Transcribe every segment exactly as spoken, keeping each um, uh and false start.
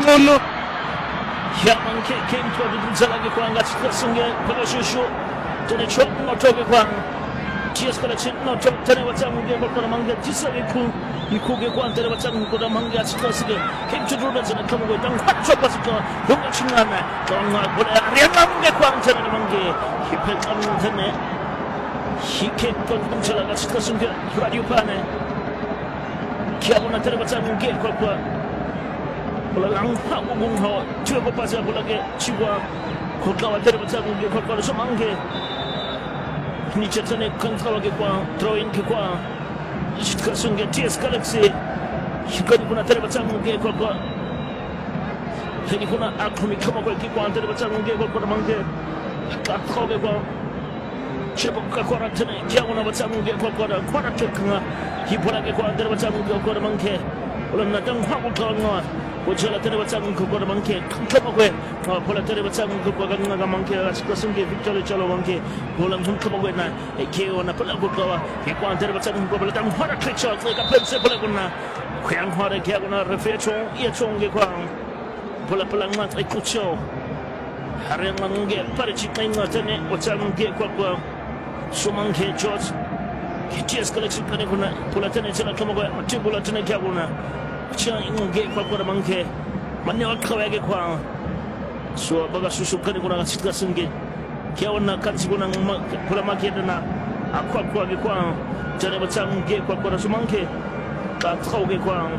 Lulu. Yaman ke came to the Zalagi Kwanga Singa Pagashushu to the chop not talking one. Cheers collection not talk ten what I'm going to Manga Tisaku. You could get one tell what I'm going to Manga Siga. Came to do that and come away. Don't chop us go. Look at Chingana. Don't not put a Riamanga Quanta Mangi. He put on the net. He came to the Zalaga Singa Radio Pane. Kiabona tell what I'm going to get. Lang hapung ho cuba pasal bola ke cuba kau terus macam dia kau kalau semangke ni cerita ni kontrol ke kau drawing ke kau istilah sungguh ties galaxy jika pun terus macam dia kau kau jadi pun aku ni kamu kau ke kau terus macam dia kau kau mangke kau ke kau siapa kau kau orang ni kau nak macam dia kau kau ada kau ada cekang hiburan ke kau terus macam dia kau mangke ulang nadang hapung kau ngah Wajah tadi macam kau ada mangke, kamu kau, pola tadi macam kau agak agak mangke, asyik sungguh Victoria calo mangke, pola pun kamu kau na, kau na pola kau kau, kau tadi macam kau pola tang hara kecil, kau kapal sepola kau na, kau yang hara kau na reflection, ia cong kau, pola pola mat kecil, hari yang mangke, pada cikai ngata ni, macam kau kau, sumangke George, kita sekali cikai kau na, pola tadi cakap kamu kau, macam pola tadi kau na. Cuma ingin gay kau kau mangke, mana orang kau lagi kau, so baga susu kan kau nak cerita sendiri, kau nak kan si kau nak pula mangke dana, aku aku lagi kau, jadi macam gay kau kau rasu mangke, kau tahu gay kau,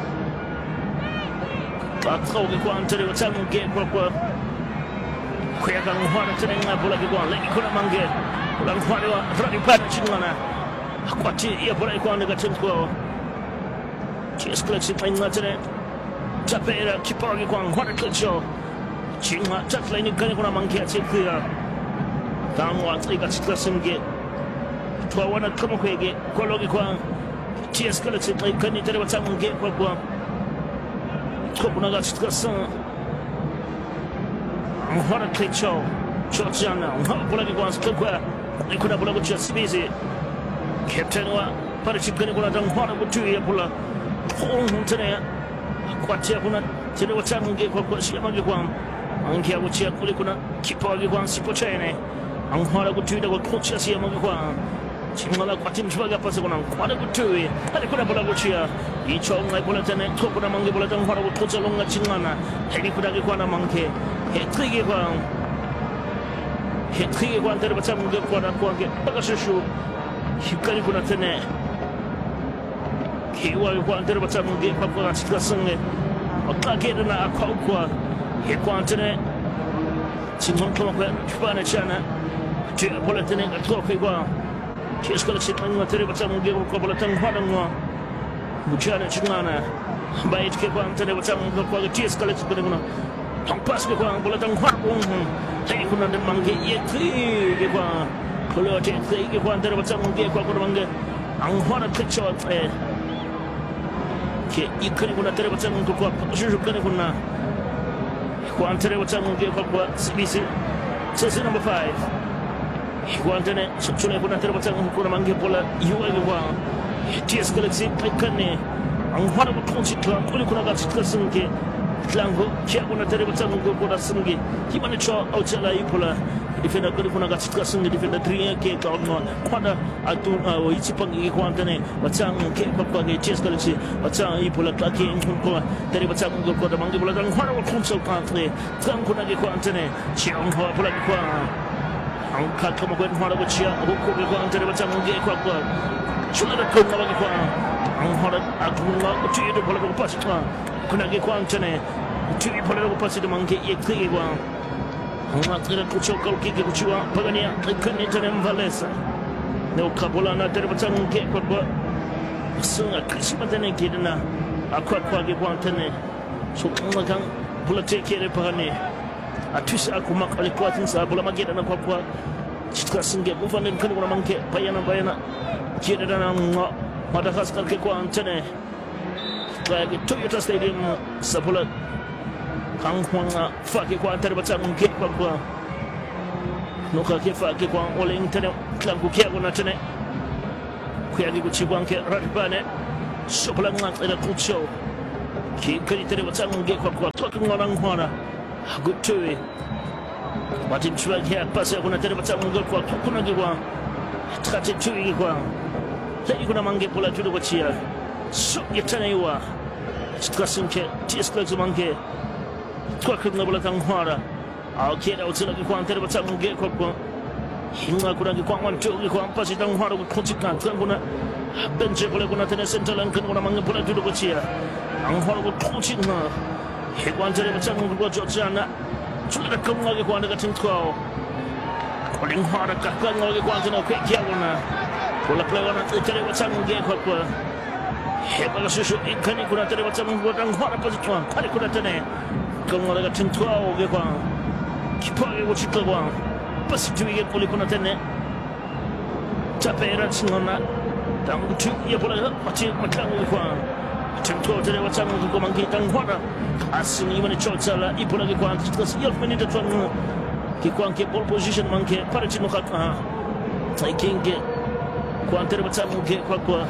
kau tahu gay kau, jadi macam gay kau kau, kau yang kau hari jadi ngah pula gay kau, lagi kau nak mangke, pula kau hari hari pada cingana, aku aci ia pula kau nak cerita kau. Cheers collection main macam capek dah kipas lagi kuang hot kerja cingak cat lain ni kan aku nak mangkit cek dia kamu antri kat cerita sengit tua wana kamu kege kalau lagi kuang cheers collection main kan ni terdapat macam mangkit kuang kuang kau pun agak cerita seng hot kerja cot jana hot pula lagi kuang sekali kuang aku dah pula kerja sebiji captain wa pada cipkan aku nak hot aku cuy pula Oh, macamnya, kuat siapa nak jadi macam mungkin kuat kuat siapa lagi kuang, angkia aku siapa boleh kuna kipas lagi kuang si pocah ni, angkar aku tu dah kuat kuat siapa lagi kuang, cuma lah kuat tim sebagai apa sekarang, kuat aku tu, ada kuna bola aku siapa, icau ngai bola sana, tu kuna mangke bola tang angkar aku kuat selonga cingana, hari kuna lagi kuat mangke, hetri lagi kuang, hetri lagi kuang terus macam mungkin kuat aku angke, bagus susu, hikari kuna sana. Hewa kau antara macam dia kau kau asyik kesengat, apa kita nak kau kau, hewa antara, cuma kau kau cuba nak cina, cik boleh tanya kau kau kau, cik sekali cik mana antara macam dia kau boleh tanya orang kau, bukan cina na, baik kau antara macam kau kau cik sekali cik mana, tampas kau boleh tanya orang, tapi kau nak mangke ia tri kau, kalau cik tri kau antara macam dia kau kau mangke, angkar kecil eh. Ke ikan guna terus macam untuk kuat, susu kan guna. Kuat terus macam untuk kuat sebisi. Sesi number five. Kuat terus susu guna terus macam untuk mangge bola. Iu lagi kuat. Ties galaxy ikan ni. Angkar aku kunci tu, aku ni guna kat sengke. Langgo, kia guna terus macam untuk kuat sengke. Gimana cak awak lagi bola. Defender kau guna kat sengke defender three ke kau guna. Kuada atu isi panggil kuat ni. Macam ke apa ke ties galaxy. Macam i bola kaki engkau dari macam engkau kau dah mangge bola dan kuada aku kunci kau ni. Tang guna ke kuat ni. Cium kau bola kuat. Angkat kamu kau kuada aku cium. Aku kau kuat dari macam engkau kuat kuat. Cuma ada kau lagi kuat. Angkat aku nak aku cium bola aku pas kuat. Guna ke kuat ni. Cium bola aku pas itu mangge ia kiri kuat. Angkat kita kucuk kau kiki kucuk. Pagania ikan ni jangan Valesa. Nau kabola na dari macam engkau kuat kuat. Sungai Krismata ni kita na. Aku aku lagi kuat ni. So makan bola cek kiri pagani. Atus aku mak alih kuatin sah bola magi dan aku kuat. Cita sengge bukan dan kan orang mangke bayana bayana. Kira dan ang Madagaskar ke kuat ni. Lagi Toyota Stadium sebulan. Kang Huang fakir kuat terbaca mungkin kuat kuat. Nuka ke fakir kuat oleh internet kelam kukiak guna cene. Kukiak di kuci kuat ke radbane. Sebelah ngat ada kucau. ki kari tere watang ge kwa kwa toki ngorang hwana gutui watin chwa kia pasi kuna tere watang ge kwa kuna ge kwa tkate tui kwa lagi kuna mange pula judo wachia so yetana iwa skasinke tisklex mange toki ngabula tang hwana au kera utsina ge kwa tere watang ge kwa kwa hinga kuna ge kwa wantu ge kwa pasi tang hwana kutika kuna benche pula kuna tere sentalan kuna mange pula judo wachia anghola kuqhuthina hekwanjele batshanga ngokujojana tshula kamngake kwana kathintqwa olinghola kakangake kwanjena kwekyabona kola plagana tsele batshanga ngekho kwa hebala shushu ikhani kuna tele batshanga ngotanghola pasitwa phale kuna tene kamngale kathintqwa ke kwa kiphake kuchikwa pasitwike kule kuna tene tapera tsinona tanguthi yepola bathi matlangu kwa Tempo tere watang ko mangi tang hwana asini mane chotsala ipola ke kwa tkas yelf minute twang ke kwa ke ball position manke parati no kha taikinge kwa tere watang ke kwa kwa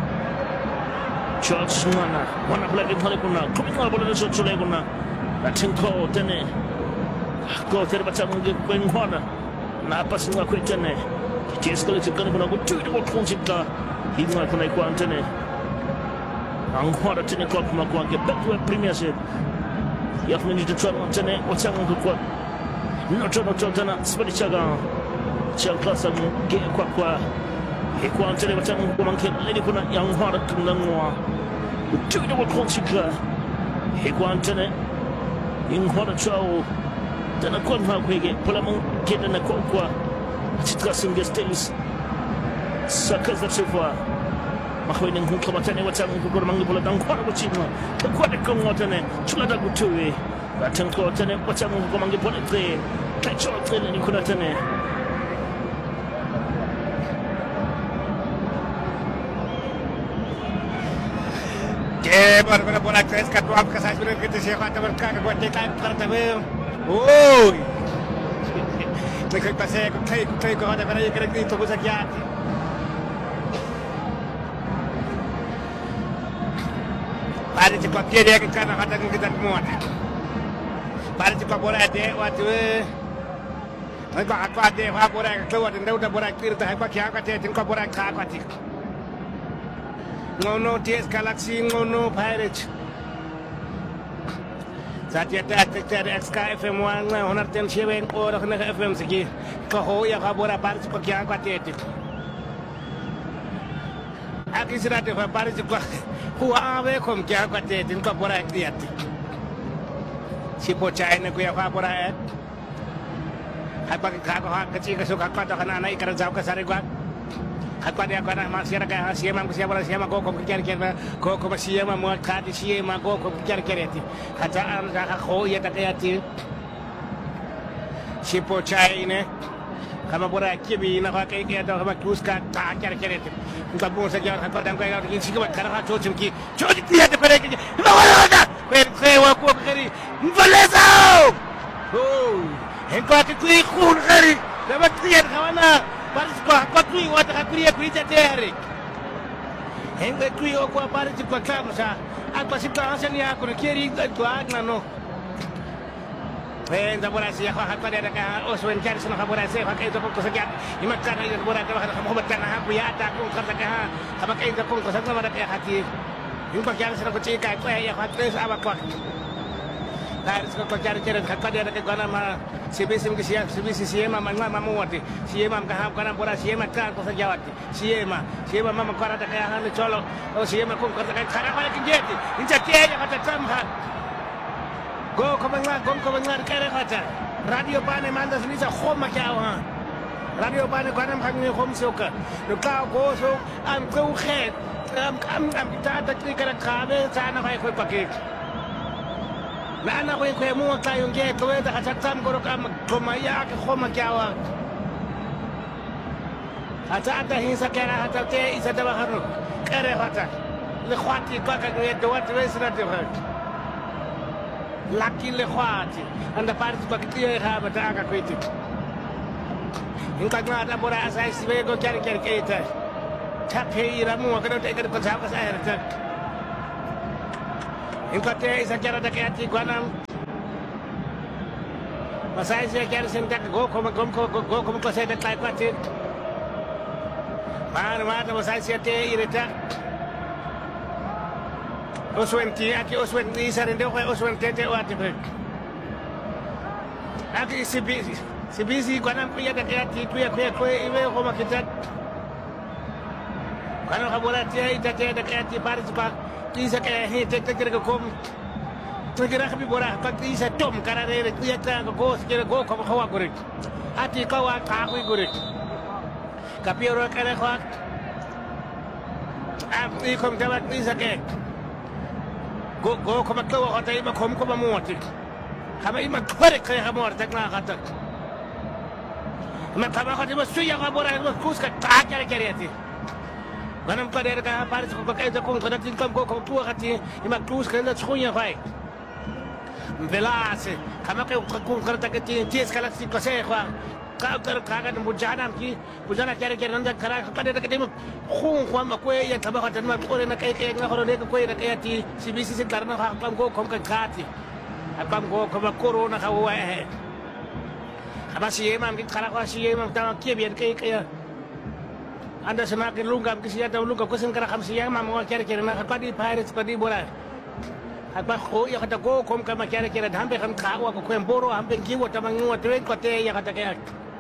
George mana wana black phale kuna kumina bola so chole kuna atinko tene ko tere watang ke kwa hwana na pasingwa kwetene kesko le kana kuna kutudu ko kunjika hinga kuna kwa tene angkhora tene kwa kuma kwa ke betwe premiership ya fumini de twa tene watanga kwa no tono tona spadi chaga cha klasa ge kwa kwa e kwa tene watanga kwa manke leni kuna yanghora kunangwa tudo wa konchika e kwa tene inghora chao tena kwa ma kwege pola mun ke tena kwa kwa chitka singe states sakaza chwa mahwene ngukho matane watang ngukho mangi bola dang khona kuchino kwa de kongo tane chula da kutuwe batang ko tane watang ngukho mangi bola tre tacho tre ni kuna tane ke bar bar bola tres ka tuap ka sajure kete se khata bar ka ko te kan karta ve oi te kai pase ko kai kai ko hada bar ye kare ni to kusakiati Pare ci papier ke kana kata kita semua. Pare ci bola de waktu Ngai ba ka de wa bola ke wa de udah bola kir ta ba kya ka te tin ko bola ka ka ti. Ngono T S Galaxy ngono Pirates. Saatnya tak ter X K F M one honor ten seven or na F M segi. Ko ho ya ka bola pare ci ko kya ka te ti. Aki sira de pare ci ko Huwa ave kom kya kwate tin ko bora ekdiati si pocha ene ko ya fa bora et ha ba ka ko ha ka chi ka so ka ka kana na ikara jaw ka sare gwa ha kwa dia kana ma sira ka si ma ko si bora si ma ko ko kya kya ko ko si ma mo ka di si ma ko ko kya kya ti ha ta an ka ko ya ta ya ti si pocha ene kama bora kibi na ka ke da ka kus ka ta kya kya ti Nta bon sa kya ka dang ka ki si ka kara cho chim ki cho ti ya de pere ki no wala per se wa ko kari mvaleza oh en ka ki kui khun kari da ba ti ya khawana par ko ko kui wa ta kuri kuri ta tere en ka kui o ko par ti ko kama sa a pa si ka sa ni a ko keri da ko agna no Eh, tak boleh sih. Aku aku ada kan oswen cari sana aku boleh sih. Aku itu pun kesekian. Imat kan itu boleh kalau kamu betul nak aku ya tak aku kerja kan. Kamu kayak itu pun kesekian mana kayak hati. Ini bagian sana aku cakap aku ya aku terus apa kau. Dari sekolah kau cari cari. Aku ada kan kau nama C B C mungkin siapa C B C siapa mana mana mau wati. Siapa mungkin kau nama boleh siapa kan kau sejawat. Siapa siapa mama kau ada kayak hal colok. Oh siapa kau kerja kayak cara mana kinjeti. Ini jadi ya kata tamhan. Go kemengar, go kemengar kere kata. Radio bane manda sini sa khoma kya wa. Radio bane kwana mkhangni khom soka. Nuka go so am ko khet. Am am am ta ta kri kara khabe sa na khai khoi pakik. Na na khoi khoi mu ta yung ge to da kha tam go kam khoma ya ke khoma kya wa. Ata ata hinsa kera ata te isa da bahar kere kata. Le khwati ka ka ge do wat wes na de Laki le khwati anda parti bakti ha bataka kwiti inka ngada bora asai sibe go kar kar kete tape ira mu ka do te ka sa ka sa ta Inkote isa kera da kati kwanam. Masai se kera sen tak go kom kom go go kom ko se da kai kwati. Man man masai se te ireta. Oswenti aki oswenti isa rende ko oswenti te wati brek. Aki sibisi sibisi kwanam kuya da kati kuya kuya ko iwe ko makitat. Kwanam kabula te ita te da kati paris pa. Isa kaya hete te kira kom. Kira kami bora pak isa tom karare kuya ta go kira go ko ko gurik. Ati ko wa ka ku gurik. Kapioro kare ko. Am i kom ta wat isa ke. Go go ko ma ko ko ta ima kom ko ma moti. Kama ima kore kaya ha mor tak na kata. Ma kama ko ti suya ko bora ko kuska ta kare kare ti. Ganam ka der ka paris ko ka ita ko ko datin kam ko ko tu hati ima klus ka na tsunya fai velase kama ka ko ko ta ka ti ties kala si ko se kwa ka ka ka ka mu jana ki bujana kare kare nda kara ka der ka ti mu khun kwa ma ko ya taba ka tan ma ko na kai kai na horo ne ko na kai ti si bisi si karna ka kam ko ko ka kati akam ko ko ma corona ka wa he aba si emam ki kara ko si emam ta ki bien kai kai Anda semakin lungkap kesiya tahu lungkap kesan kara kam siya mam kira kira nak apa di Paris apa bola apa ko ya kata ko kom kama kira kira hampe kan kawa ko kem boro hampe kiwo tamang nguat tuwe ko te ya kata kaya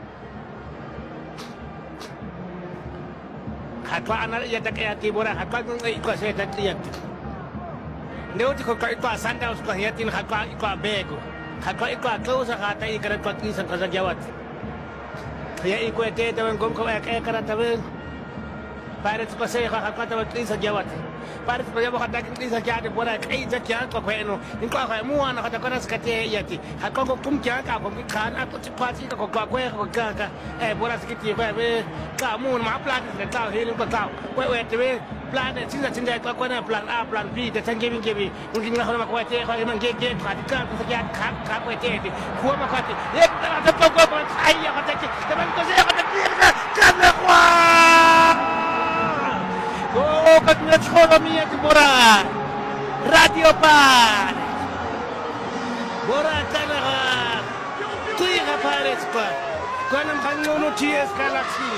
hatwa anak ya tak kaya ti bola hatwa ngai ko se tak lihat neu ti ko ka ko sanda us ko hiatin hatwa ko bego hatwa ko ko sa kata ikara ko ti san kaza jawat ya iko te tamang kom ko ya kara tamang Paris ko se ka ka ta tri sa jawat Paris ko yabo ka ta tri sa jawat bora kai za kya ko ko eno in ko ka mu ana ka ta kana skate yati ha ko ko kum kya ka ko kan a ko ti pati ka ko ko ko ka ka eh bora skiti ba be ka mu ma plan ka ta he ko ta we we te we plan tin sa tin da ko ko na plan A plan B te tan gebi gebi mun na ho ma ko te ko man ge ge ka ka ko sa kya ka ka ko te ti ko ma ko te ek ta ta ko ko ai ya ka ta ki ta man ko se ka ta ki ka na kwa Oh, katulad sekolah minyak Bora Radio Pan Bora talaga Tuya ka Paris pa Kanang kanyono T S Galaxy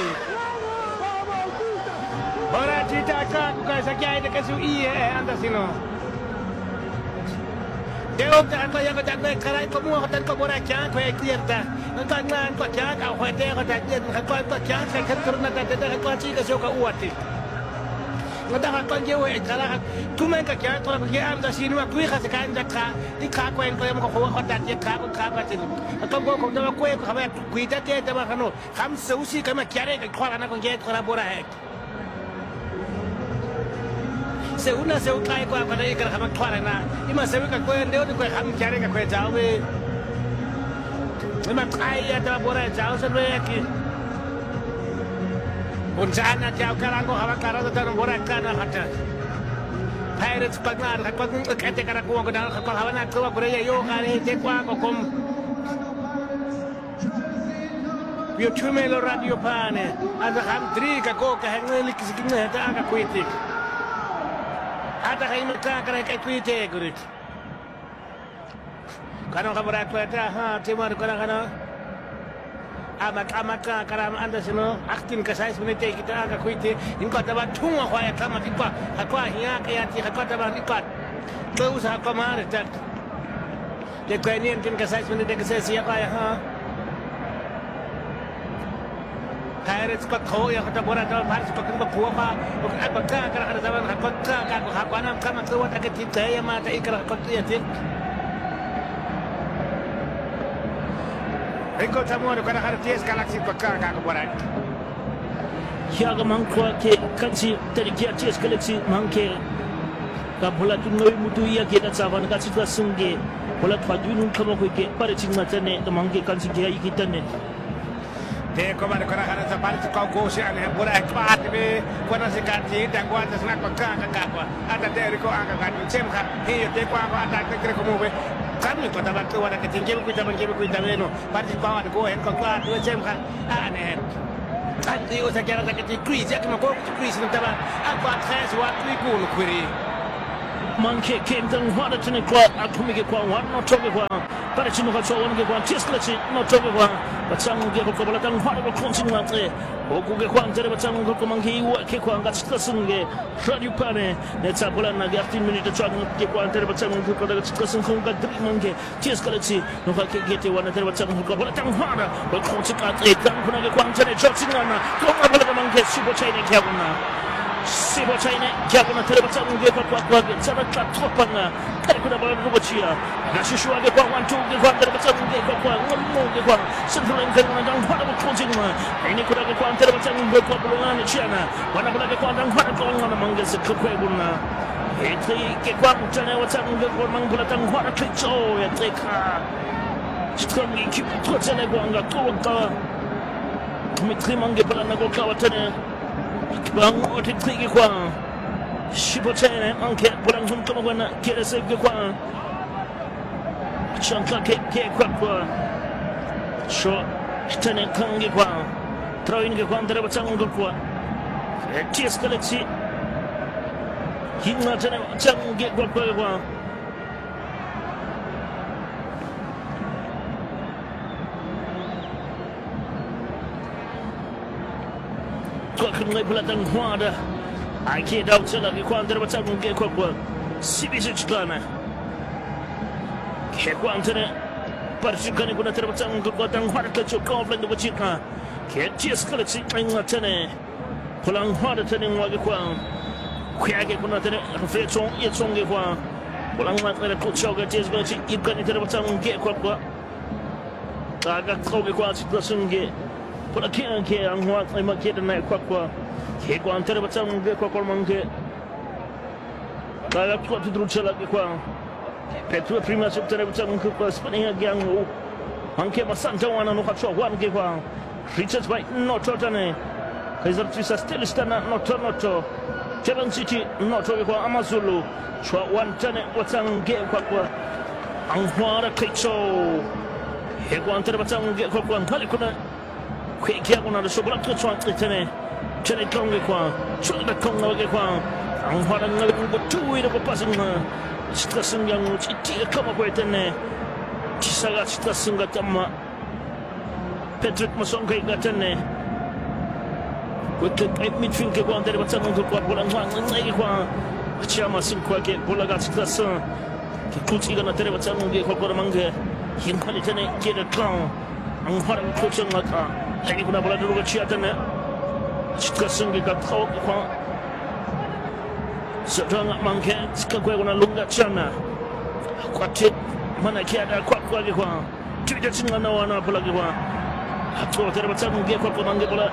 Bora cita ka Kuka sakya ita kasu iya eh anda sino Deog ta ko ya ko ta ko karay ko mo ko tan ko bora kya ko clear ta Ngan ngan ko kya ka ko te ko ta yen ko ko kya ka katur na ta ta ko chi ka so ka uati Ngada ka je we kala tumen ka kya to ke am da sinu ku ka se kan da ka ti ka ko en ko mo ko ko ta je ka ko ka ka tin ka ko ko da ko ko ba ku ta te da ba kano kam se usi ka ma kyare ka ko na ko je ko ra bora he se una se u kai ko ka da ka ma ko na ima se ka ko en de ko kam kyare ka ko jao we ima kai ya da bora jao se we ki Unjana jauh karango hawa karado dan borak kana kata. Pirates pagnar hakpag kete karakuang ko dahil hakpag hawa na kuwa kureya yo kare tekwa ko kom. Yo tumelo radio pane. Ada ham tri ka ko ka hengeli kisigna heta aka kuitik. Ada kay mereka kare kay kuitik gurit. Kanong kaborak ko ta ha timar kana kana. Amak amak karam anda sino aktin kasai sebenarnya kita agak kuiti ingkau dapat tunggu kau yang kama tiba kau hiang kaya ti kau dapat tiba kau usaha kau mana tak dia kau ini mungkin kasai sebenarnya kasai siapa ya ha Pirates kau kau yang kata borak dalam Pirates kau kena buat apa bukan apa kah kerana ada zaman kau kah kau kau anam kama kau tak ketika ya mata ikrar kau tu ya ti Engkau tamu ada kadang kadang T S Galaxy bakal kau buat. Ya mangko ke kansi tadi kia T S Galaxy mangke ka bola tu noi mutu ya ke da saban ka situa sunge bola padu nun kama ko ke pare cing matane ka mangke kansi kia ikitane te ko ba kadang kadang sapar kau go si ane bola ekpat be ko na si kansi dan ko ada senak bakal ka ka ada dari ko angka kan sem ka he te ko angka ada ke ko mo be kami ko dapat ko ada ketinggian ko taban ke ko tabeno parti ko ada ko en ko ka dua sem ka ane Tadi usaha kira tak kecil kuis, ya kena kau kuis nanti apa? Apa tres waktu itu nak kuiri. manke kemdan hwada tene kwa akumike kwa wano toke kwa pare chino kwa chwa wange kwa tisklechi no toke kwa batsangu ge ko bala tang hwada ko konsin ngatre okuge kwa ntere batsangu ko manke iwa ke kwa ngatskasunge shadi pane ne tsabula na fifteen minutes chwa ke kwa ntere batsangu ko daga tskasun ko ga dri manke tisklechi no ka ke gete wana ntere batsangu ko bala tang hwada ko konsin ngatre tang kuna ge kwa ntere chotsingana ko bala manke super chaine ke kuna Sibo China, Jabana Telebatan, get up what Saraka Topanga, Kakuna Baruchia, Nashua, get one, two, get one, Telebatan, get up one more, get one, Central and Telebatan, what about Continua, and you could have one Telebatan, get up on China, one of the one and one going on among us at Kupuna. Get one, China, what's happening, get one Mangulatan, what a click, so at Leka. Strongly keep it to a Teleganga, Toga, Mitrimanga Palanago Kawatane. Bang oti kliki kwa Shibo Chene anke pulang hun kama wana kere sege kwa Chanka ke ke kwa kwa Sho Chene kange kwa Trawin ke kwa ndere batang ngul kwa Ties kaleksi Hinga chene change kwa kwa kwa Kung pula tang hwada ai ke dau tsela ke kwa ndere batang ke kwa kwa sibisi chkana ke kwa ndere parchukani kuna tere batang kwa tang hwada ke chokon blend bachika ke ties kala chi inga tene pulang hwada tene ngwa ke kwa kya ke kuna tere fe chong ye chong ke kwa pulang ma tere ko choga ties kala chi ibkani tere batang ke kwa kwa taga ko ke kwa chi klasunge Pula kian ke ang huat ay makita na kwa kwa ke kwa antere batang ke kwa kwa mangke kaya kwa tudru chala ke kwa petru prima subtere batang ke kwa spania gyang u mangke masanta wana no khatso wan ke kwa Richards by no totane kaiser trisa stelistana no to no to Chevron City no to ke kwa Amazulu chwa wan tane watang ke kwa kwa ang huara kitso ke kwa antere batang ke kwa kwa kali kuna Quick on the show, but I'm trying to tell me, Jenny Conga, Chula Conga, and what I'm going to do with a passing discussing young, which it come up with in there. Chisaga discussing Gatama Patrick Masonga got in there. We could make me think about that, but someone could what I'm going to say. Chama Sinquake, Polagas Casson, Kikuchi on the television, Kokoramanga, Hinkanitane, get a clown, and what I'm coaching like that. Any kuna bola dulu keciatane, cikasung kita tahu kau sedang mangke, sekarang kuna lunga cana, kuatit mana kiada kuat kuat kau, tidak singa nawana bola kau, atau terima kasih mungkin kau pun mangke bola,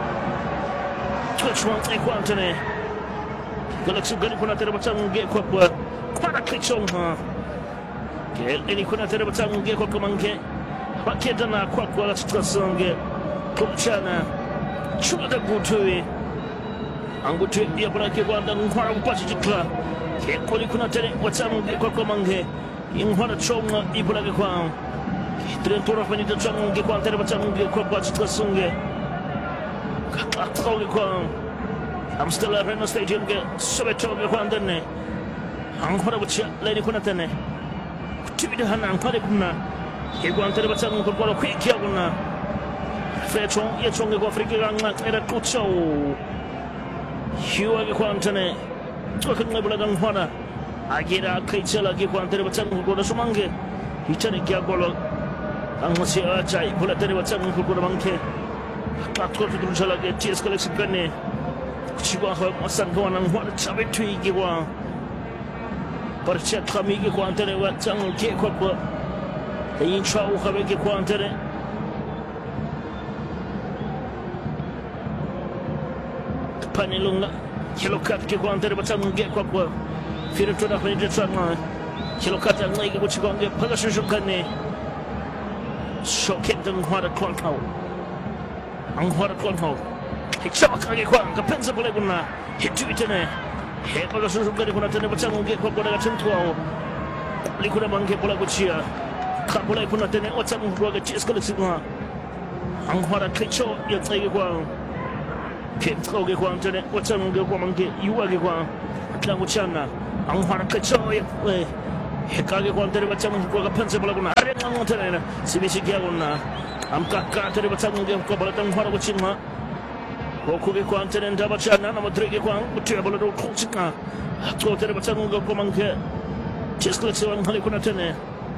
cuma ekuan cene, kalau sekarang kuna terima kasih mungkin kau pun, kuat kecong ha, ini kuna terima kasih mungkin kau mangke, pakai dana kuat kuat cikasung ke. Kumchana Chuda Gutui Angutu Yabraki Wanda Ngwara Pachikla Ke Polikuna Tele Watsam Kokomange in Hora Chonga Ibulakwa Trentora Fanita Chong Gwan Terbatam Kopachika Sunge Kakakwa I'm still at Reno Stadium Sobeto Wandane Angora Wacha Lady Kunatane Tibida Hanan Padikuna Gwan Terbatam Kopolo Quick Yaguna Fechong, ye chong ko Afrika nga era kucho. Hiwa ke kwantane. To kan ngabula gang hwana. Agira kaitsela ke kwantare batang ko da sumange. Hichane kya golo. Ang masi ajai bula tere batang ko da mangke. Takko tu dulu ke ties kala sikane. Chiwa ha masan ko nang hwana chabe tui ke wa. Parcha khami ke kwantare batang ke ko ko. Yin chau khabe ke kwantare. Panilunga, Kilokat ke kwantere batang ge kwa kwa. Fira tuna kwenye jetsanga. Kilokat ang naiga kuchikonge pagashushukane. Shoketang hwara kwankau. Ang hwara kwankau. Hikshama kage kwa kapenza pole kuna. Hitu itene. He pagashushukane kuna tene batang ge kwa kwa daga chentuao. Likuna mange pole kuchia. Kapole kuna tene watsang kwa ge chieskale sigma. Ang hwara kicho yatsage kwa. Ke tsoge kwa mtene watsang ge kwa mange yuwa ge kwa. Klangu chana ang harap kecil eh hekage kuantere baca mengkuaga pensi bola guna are ngang tene sibisi kia guna amka ka tere baca mengge ko bola tang harap kecil ma kokuge kuantere nda baca na nama drege kuang utia bola do kucika ko tere baca mengge ko mangke ceskle sewang hali kuna tene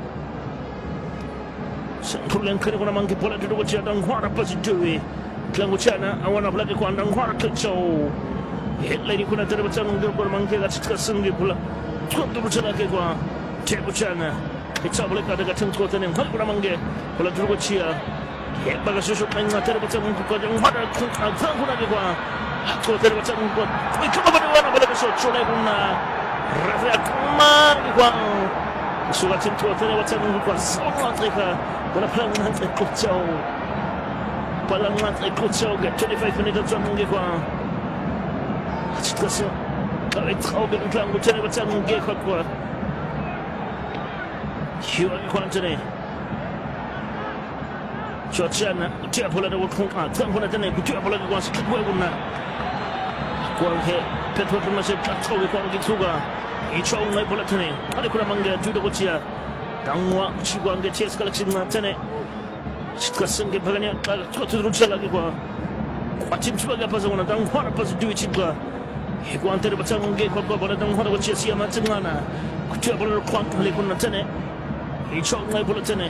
Kulen kene kuna mangke bola do baca tang harap pasi dewi klang ucana awana bola ke kuang tang harap kecil lady kuna tere baca mengge ko mangke ga cika sengge bola Tuan tu berjalan ke gua, cek berjalan. Kita boleh kata kata tuan tu ni, hal pun amangge, bola dulu cia. Hek bagai susuk main mata berjalan ke gua, jangan ada tuan pun lagi gua. Tuan tu berjalan ke gua, itu apa dia orang boleh besok colek guna. Rafiq Kumar ke gua. Surat tuan tu berjalan ke gua, semua mereka bola pelangan ikut jauh. Pelangan ikut jauh, get twenty-five minit berjalan ke gua. Cik kasih. Kalau itu kau bilang kelang bukan baca mungkin kuat kuat. Hiu lagi kuat jadi. Cuaca na, dia pula ada waktu ah, tak pula jadi. Dia pula lagi kuat sikit buat guna. Kuat he, petrol pun masih tak tahu kuat gitu juga. Itu orang lagi pula jadi. Ada kurang mangga tu dah kuat. Tangwa, cikgu angge cies kalau cikgu jadi. Cikgu sengke bagainya kalau tu terus lagi kuat. Kuat cim sebagai apa sebenarnya? Tangwa apa sih duit cikgu. Iku antara baca mungkin kau kau boleh tengok orang kecil siapa macam mana, kau boleh kuat boleh pun macam ni, itu orang boleh macam ni.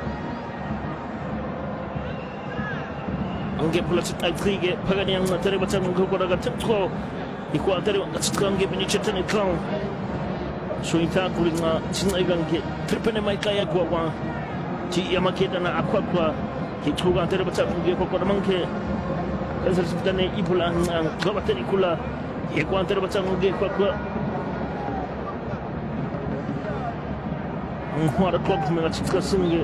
Angge boleh cetai tiga, bagai yang antara baca mungkin kau dah kata kau, iku antara cetai angge punya cetai kau, so itu aku dengar cetai angge, terpene mai kaya kau kau, ci yang makin dana aku aku, itu antara baca mungkin kau kau dah mungkin, kan sebenarnya ibu lang kau baca ikula. Iku antara baca mungkin kuat kuat. Muara kuat mengacu ke sini.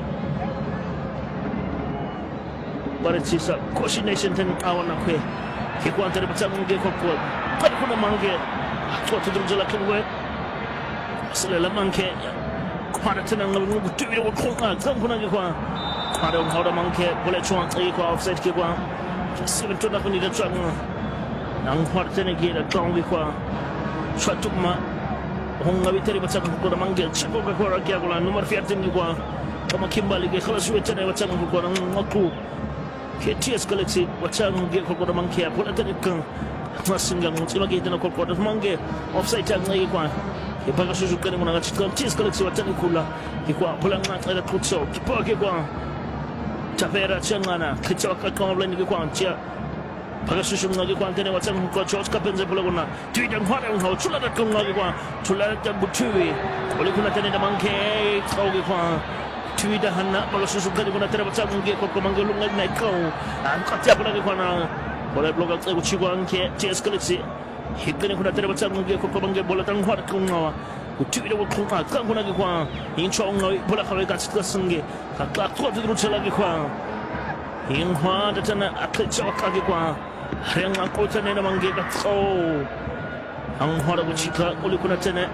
Barat sisa coordination ten awan aku. Iku antara baca mungkin kuat kuat. Pada kuna mangke. Kuat terus jalan gue. Selalu mangke. Kuat tenang lalu betul betul kuat. Jangan kuna kuat. Pada orang mangke boleh cuang iku offside ke kuat. Sebentar aku ni dah cuang. Nang harta ni kita kau bikwa, suatu ma, orang ngawi teri baca buku orang manggil, cakap kau orang kia gula, nomor fiatin juga, kamu kembali ke kalau suatu ni baca buku orang aku, ketias koleksi baca manggil kau orang manggil, pula teri keng, masing yang mungkin lagi kita nak kau orang manggil, offside yang lagi kuah, kita kasusukan ni mana cakap ketias koleksi baca ni kula, kita pulang nak ada kucau, kita kita capera cengana, kita akan kau belanja kita cia. Pakai susu lagi kuat ni macam kau cuaca kapan pula guna. Tuh yang hari yang kau cula dah kau lagi kuat, cula dah butui. Boleh guna tadi dah mangke kau lagi kuat. Tuh dah hendak kalau susu kau guna tadi macam mungkin kau kau mangke lu lagi naik kau. Angkat siapa lagi kuat na? Boleh blog aku uci kau angke cies koleksi. Hingga ni guna tadi macam mungkin kau kau mangke boleh tang hari kau ngawa. Tuh dah kau kuat, kau guna lagi kuat. Ini cakap ngawi boleh kau ikat sikit sengge. Kakak kuat tu terus lagi kuat. Ini kuat dah cina akhir cakap lagi kuat. Yang aku tanya nama kita kau, ang harap ucika uli kuna tanya,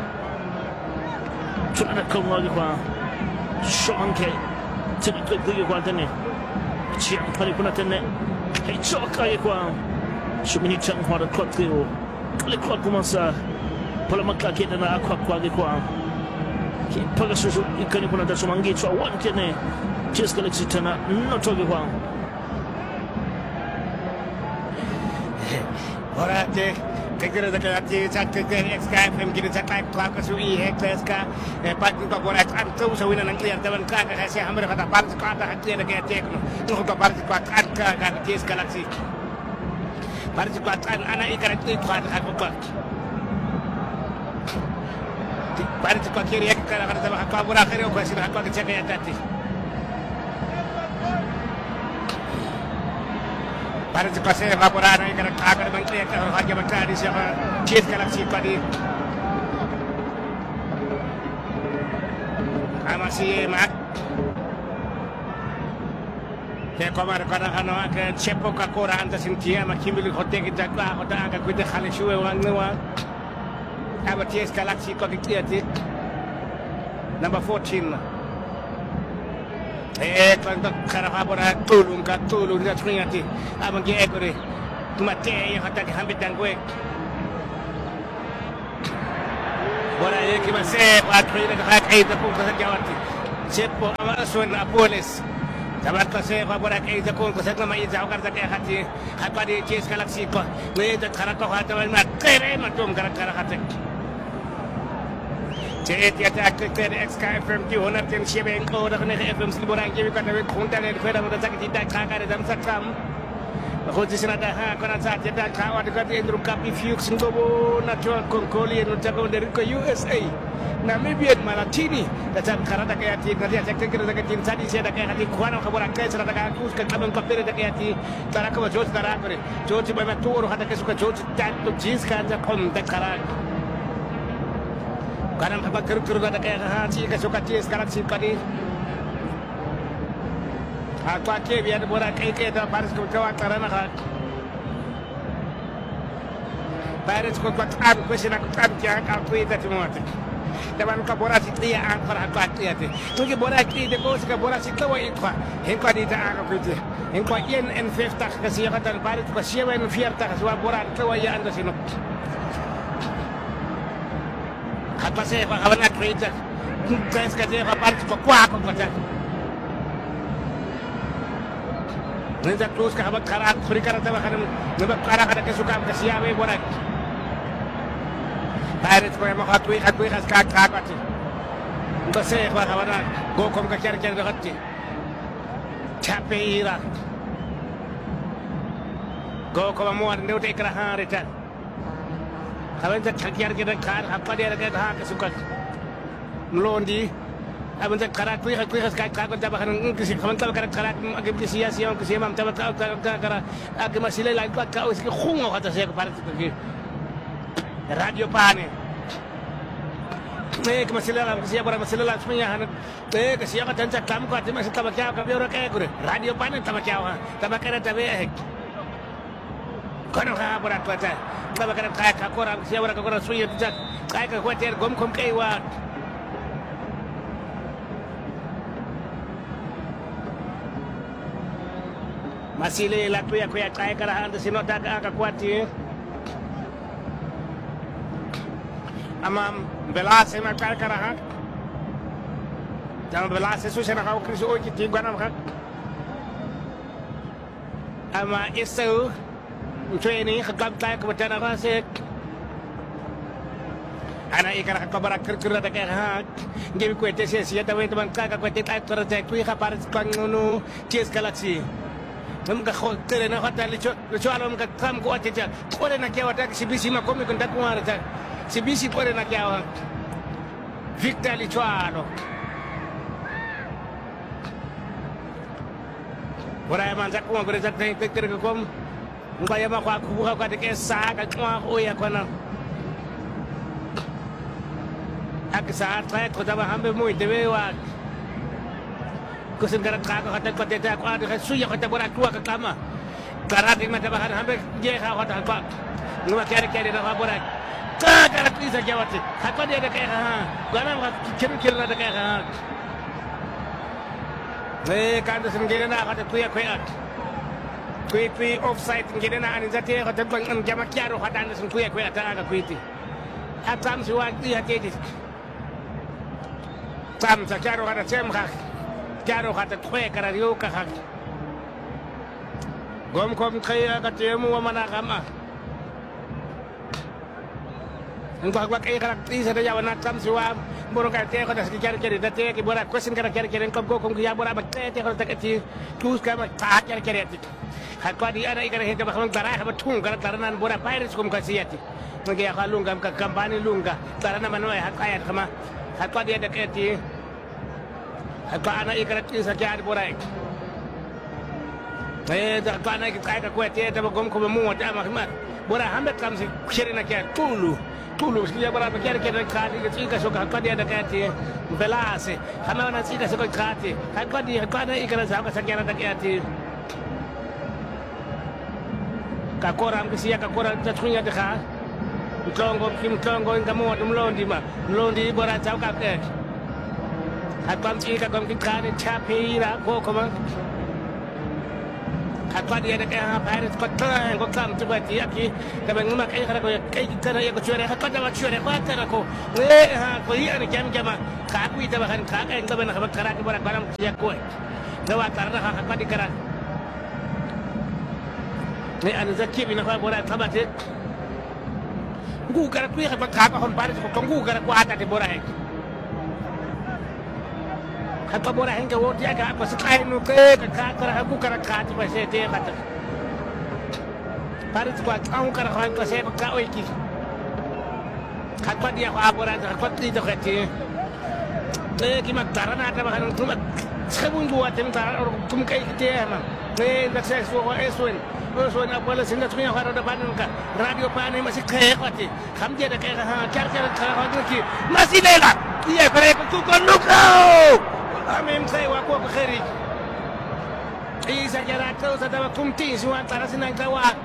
cuma nak kau lagi kuah, soang ke, jadi kau pergi kuah tanya, ciam kali kuna tanya, hei cok kaya kuah, cuma ni cang harap kuat kau, kali kuat ku masa, pala makla kita nak aku aku lagi kuah, kita susu ikan ni kuna dah semanggi cok wan kene, cies kali cerita nak not lagi kuah. Orang je, kerja dekat je, cakap kerja X K F M kita cakap kelab kasui hektar ska, empat juta orang antum sawina nang clear teman kah saya hamil kata parti kata clear dekat je, tu kata parti kata kah kata je galaksi, parti kata anak ikan itu kata aku kata, parti kata kiri kata kata sama aku abura kiri aku sih aku kerja kayak tadi. Para tu kasih laporan ini kerana agar menteri akan harga menteri siapa case galaksi tadi. Masih mak. Saya kamar kerana kerana ke cepo kakora anda sintia makin beli hotel kita lah hotel agak kita kali suwe orang nuwa. Apa case galaksi kau kita lihat number fourteen. Eh, kalau kerana apa tulung kat tulung dah teringat ni, abang dia ekor ni, mati yang kata hampir dan gue. bora yeki masep akhirnya hak aida pun kasajawati sepo amasuen apoles tabat kasep bora aida pun kasajna mai jauh karta ke hati apa di ches galaxy ko ne ta khara ko hata ma tere ma tum kara kara hata Jet ya tak ke X K F M ki honar tem shebeng ko da ne F M silborang ki ka ne khunta ne khera ma ta ki ta kha ka dam sakam Khusus nada ha kena saat jeda kawan dekat Andrew Cup Fuchs ngobo natural konkoli no jago dari ke U S A Namibia Malatini datang karena kaya ti nanti ajak ke kira tim tadi saya kaya hati kuana kabar kaya serta kaya kus ke kabel kapir kaya ti tara ke George tara kore George ba tu orang hata ke suka George tak tu jeans kan ja kom tak kara karena apa ker-ker ada kaya hati ke suka jeans sekarang si padi Aku akhir biar borak ike dah Paris kau kau karena nak Paris kau kau am kau sih nak am jangan aku itu semua tu. Tapi kau borak itu ya ang para aku akhir tu. Mungkin borak itu kau sih kau borak itu kau ikut. Hingga di tak aku itu. Hingga yen en fifth kasih kata Paris kau siapa en vier tak semua borak kau ya anda sini. Apa sih kau kawan aku itu. Kau sekarang kau Paris kau kuat kau macam. Nenda terus ke habat karat berikan ada makan nembak karat ada kesukaan kesiawe borak Pirates ko mau hatui hatui khas ka ka ka base ko hawana go kom ka kyar kyar gatti chape ira go ko mo ar newte ikra ha reta hawan ta kyar kyar khar happa dia ka ha kesukaan mlondi Abang tak karat kuih kuih khas kai kai kita bahkan kisi kawan tahu karat karat agak kisi ya siang kisi mam tahu tahu karat karat agak masih lain kuat kau sih khungo kata saya kepada pergi radio pane eh masih lain kisi apa masih lain semuanya han eh kisi apa dan cakap kamu kata masih tahu kau kau orang kaya kure radio pane tahu kau ha tahu karat tahu eh kono ha berat baca tahu karat kaya kau orang kisi orang kau orang suya tu kaya kau kuat gom gom kaya wat Masih le laku ya ku ya kai karahan de sino tak ka kuati amam belase ma kai karahan jam belase su sena ka kriso o ki ti gwanam ka ama isu training khagam tai ko tana ka se ana ikara ka bara kir kir da ka ha ngebi ko te se sia da we man ka ka ko te tai tor te ku ka par kan no ties galaxy Namka khotere na khata licho licho alam ka kam ko ateja kore na kyawa tak sibisi makomi ko ndakumara tak sibisi kore na kyawa Victor licho alo Ora man jak ko ngore jak tay tekter ko kom mbaya ma ko ku ka ka de sa ka ko o ya kona ak sa at ko taba hambe muy debe wa Kusin karat kaka kata kata tak ada suya kata borak tua ke kama. Karat ini macam bahan hampir je kau kata apa. Numa kari kari dah borak. Karat ini saja wati. Apa dia ada kayak ha. Gana mak kiri kiri ada kayak ha. Eh kan tu sendiri nak kata tuya kuat. Kui kui offside sendiri nak ane jati kata bang jamak kiaro kata ane sendiri kuat tak agak kuiti. Atam suat dia jadi. Tam sakaro kata semkah. Jaro kata kue karario kahak. Gom kom kaya katemu mana kama. Engkau gua kaya karakter sada jawa nakam suam. Borong kaya kata sekitar kiri date ki borak question kara kiri kiri engkau gua kom kaya borak bakte te kalau tak kecil. Terus kama tak kiri kiri ti. Hakwa di ada ikara hita bakal barah batung kara taranan borak Paris kom kasiyati. Ngi akalunga ka kampani lunga. Tarana manoi hakaya kama. Hakwa dia ada kaya Apa anak ikat ini saja ada borak. Eh, apa anak ikat kaya kuat dia tapi gom kau muat amat mat. Borak hampir kamu sih kiri nak kaya tulu, tulu. Sekali borak kiri kiri kadi kecil kasih apa dia ada kaya dia belase. Kami orang sih kasih kadi. Apa dia apa anak ikat sahaja saja ada kaya dia. Kakoram kesiya kakoram terusnya dekah. Tolong kim tolong kamu ada melondi mah. Melondi borak jauh kaya. Hakam sih kakam kita ni capira ko koma. Hakwa dia de ka Paris ko tan ko kam tu bati aki ka ben ma kai kara ko kai kana ya ko chure hakwa da chure ko kara ko ne ha ko ya ni jam jama ka ku ita bahan ka ka ngaba na ka kara ki borak balam ya ko da wa kara ha hakwa di kara ne an zakki bi na fa borak tabate ngu kara ku ya ka ka ko Paris ko ngu kara ko ata de borak Kata borak hingga word dia agak apa sekali nuke kakak kerah aku kerah kat pasal dia kata. Paris buat aku kerah kau pasal kakak oiki. Kata dia aku borak kakak tidak kati. Eh kimak tarana ada bahan kimak sebun buat tentara orang kum kai kita mah. Eh dah saya suruh eswen. Eswen apa lah sehingga tu yang harus ada panen ka. Radio panen masih kaya kati. Kami dia ada kaya ha cara cara kerah kau masih lelak. Iya kerah aku kau nukau. Amin saya waku aku kiri. Isa jarak kau sedang kumti semua antara senang kawat.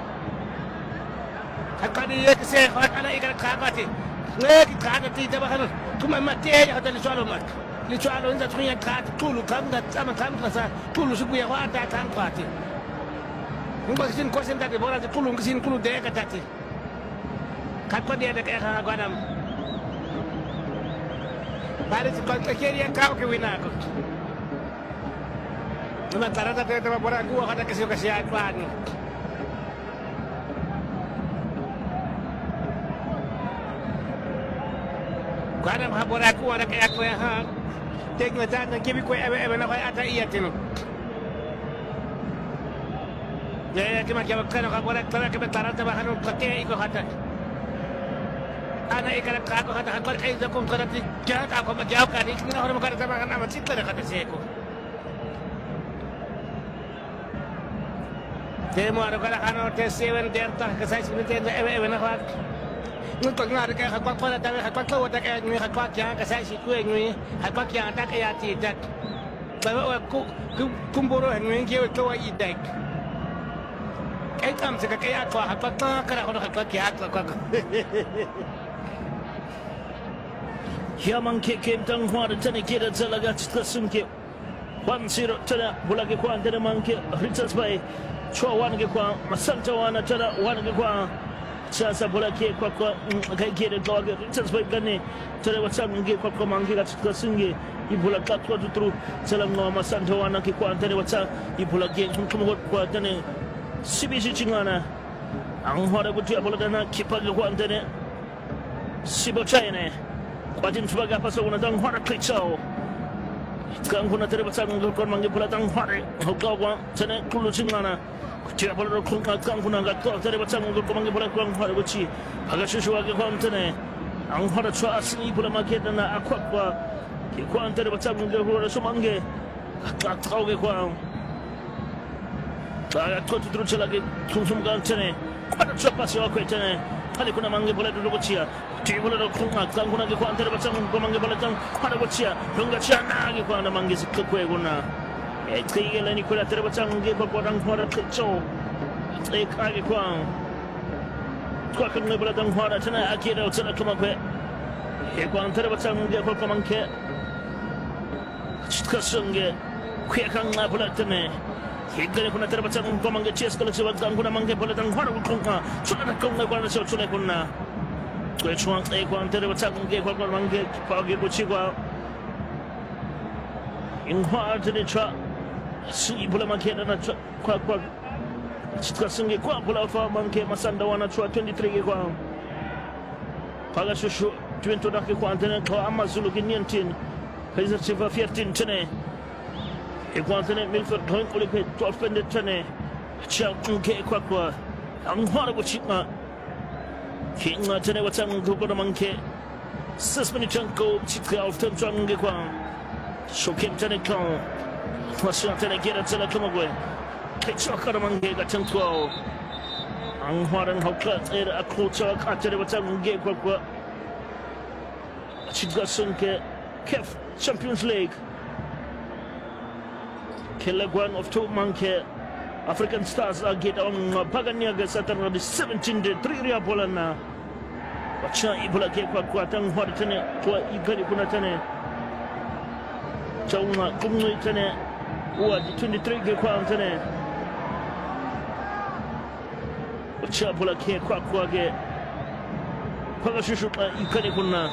Hakka dia keseh hakana ikan kakati. Lagi kakati tabahan. Cuma mati aja kata licualo mak. Licualo ini tu yang kat tulu kamu dah sama kamu rasa tulu suku yang ada kamu kati. Mungkin kesin kosen tadi bola tulu kesin tulu deh kata. Hakka dia ada kayak kagadam. Paris ko kiri yang kau kewina aku. Nama tarata tu tu borak gua kada kasih kasih akuan. Gua ada mah borak gua ada kayak aku ya ha. Tengok jangan kibi kau ebe ebe nak ada iya tino. Ya ya kima kima kau nak borak tarata kebe tarata bahan pakai ikut hata. Anak ikan aku kata aku kai zakum kata jangan aku menjawab kan ini orang kata sama kan amat cinta kata saya aku. Demo ada kata kan orang seven derta kesai sebenarnya dia ebe ebe nak buat. Untuk ngar kayak aku kata tapi aku tahu tak kayak ni aku jangan kesai si kue ni aku jangan tak kayak tidak. Bawa aku kumboro ni kau tahu idak. Kayak kamu sekarang kayak aku aku tahu kerana aku aku kayak aku aku. Yaman ke ke tang hwar tane ke da zalaga tsaka sunke one zero tana bulage kwa ndere manke Richards Bay chwa wange kwa masanta wana tana wange kwa sasa bulage kwa kwa kai ke da dog Richards Bay gane tare wata nge kwa kwa manke ga tsaka sunge ibula ka kwa tutru salam no masanta wana ke kwa tane wata ibula ge kuma kwa tane sibisi chingana ang hwar buti abula dana kipaga kwa tane sibo chaine Batin sebagai apa sahaja nak hara kicau. Sekarang guna terlepas anggur kau manggil pula tang hara. Kau gua sana kulu cingana. Tidak boleh kau sekarang guna kau terlepas anggur kau manggil pula kau hara beci. Agak sesuatu kau antene. Ang hara cua asli pula makin dana aku apa. Kau antene terlepas anggur kau hara semangge. Agak tahu kau. Agak kau tu terus lagi sum-sum kau antene. Kau ada cua pasal aku antene. Kali kuna manggil pula dulu beci. Tidak boleh kau sekarang guna kau antene terlepas anggur kau manggil pula tang hara beci. Hingga ciana kau anda manggil sekue guna. Eh, kaya lah ni kau terlepas anggur kau orang hara kicau. Eh, kaya kau. Kau akan mula tang hara cina akhirnya cina kemakai. Eh, kau antara baca mungkin kau kemangke. Cita sungguh. Kau akan ngapa pula cina. Hingga ni kau antara baca kau mangke cies kalau sebab kau nak mangke pula tang hara kau kau. Cina kau nak kau nak sebab cina kau nak. Kau cuma eh kau antara baca mungkin kau kau mangke pagi buci kau. Ingat jadi cak. Si pula mangke dan kau kau. Cita sungguh kau pula apa mangke masanda wana cua twenty-three kau. Paga susu tuento dah ke kau antara kau amat zulu kinyantin. Kaiser Chief fifteen tene. E kau antara Milford Point oleh ke twelve pendek tene. Cak mungke kau kau. Ang hara buci ma. Kinga tene wacang kau kau mangke. Sesmeni cangkau cita alften cang kau. Shokim tene kau. Masih tene kira cela kau gue. Kecak kau mangke kacang kau. Ang harang haukat era aku cakap acara macam mungkin kau kau. Cita sungke K E F Champions League. Kelaguan of two mangke African Stars agit on Paganiaga Saturday the seventeen day three ria bola na. Baca ibu lagi kau kau tang hari tene tua igari pun tene. Jauh nak kumui tene. Wah di twenty-three ke kau tene. chapula ke kwa kwage paga shushu ikani kuna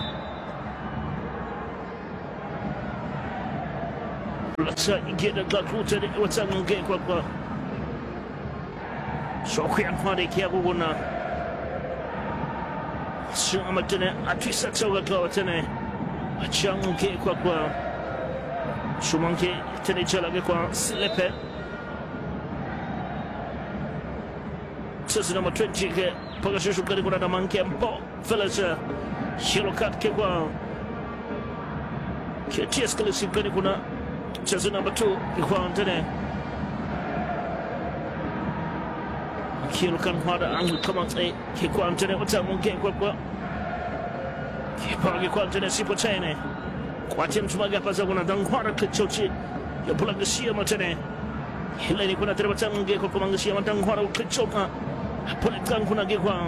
Letsa igeda gakuta de watanga nge kwa kwa Shoku ya kwade kia kukuna Sima tene atwisa tsoga kwa tene Achanga nge kwa kwa Shumanke tene chalage kwa Silepe Sasa number twenty ke paga shushu kari kuna na manke mpo Felasa Shiro kat ke kwa Ke ties kalisi kari kuna Sasa number two kwa tene Kilo kan hada angul kama tse ke kwa tene wata munke kwa kwa Ke pagi kwa tene sipo tene Kwa tene tumaga paza kuna dangwara kichochi Ya pulaga siya matene Hila ni kuna tere wata munke kwa kumanga siya matangwara kichoka Politan kuna ge kwa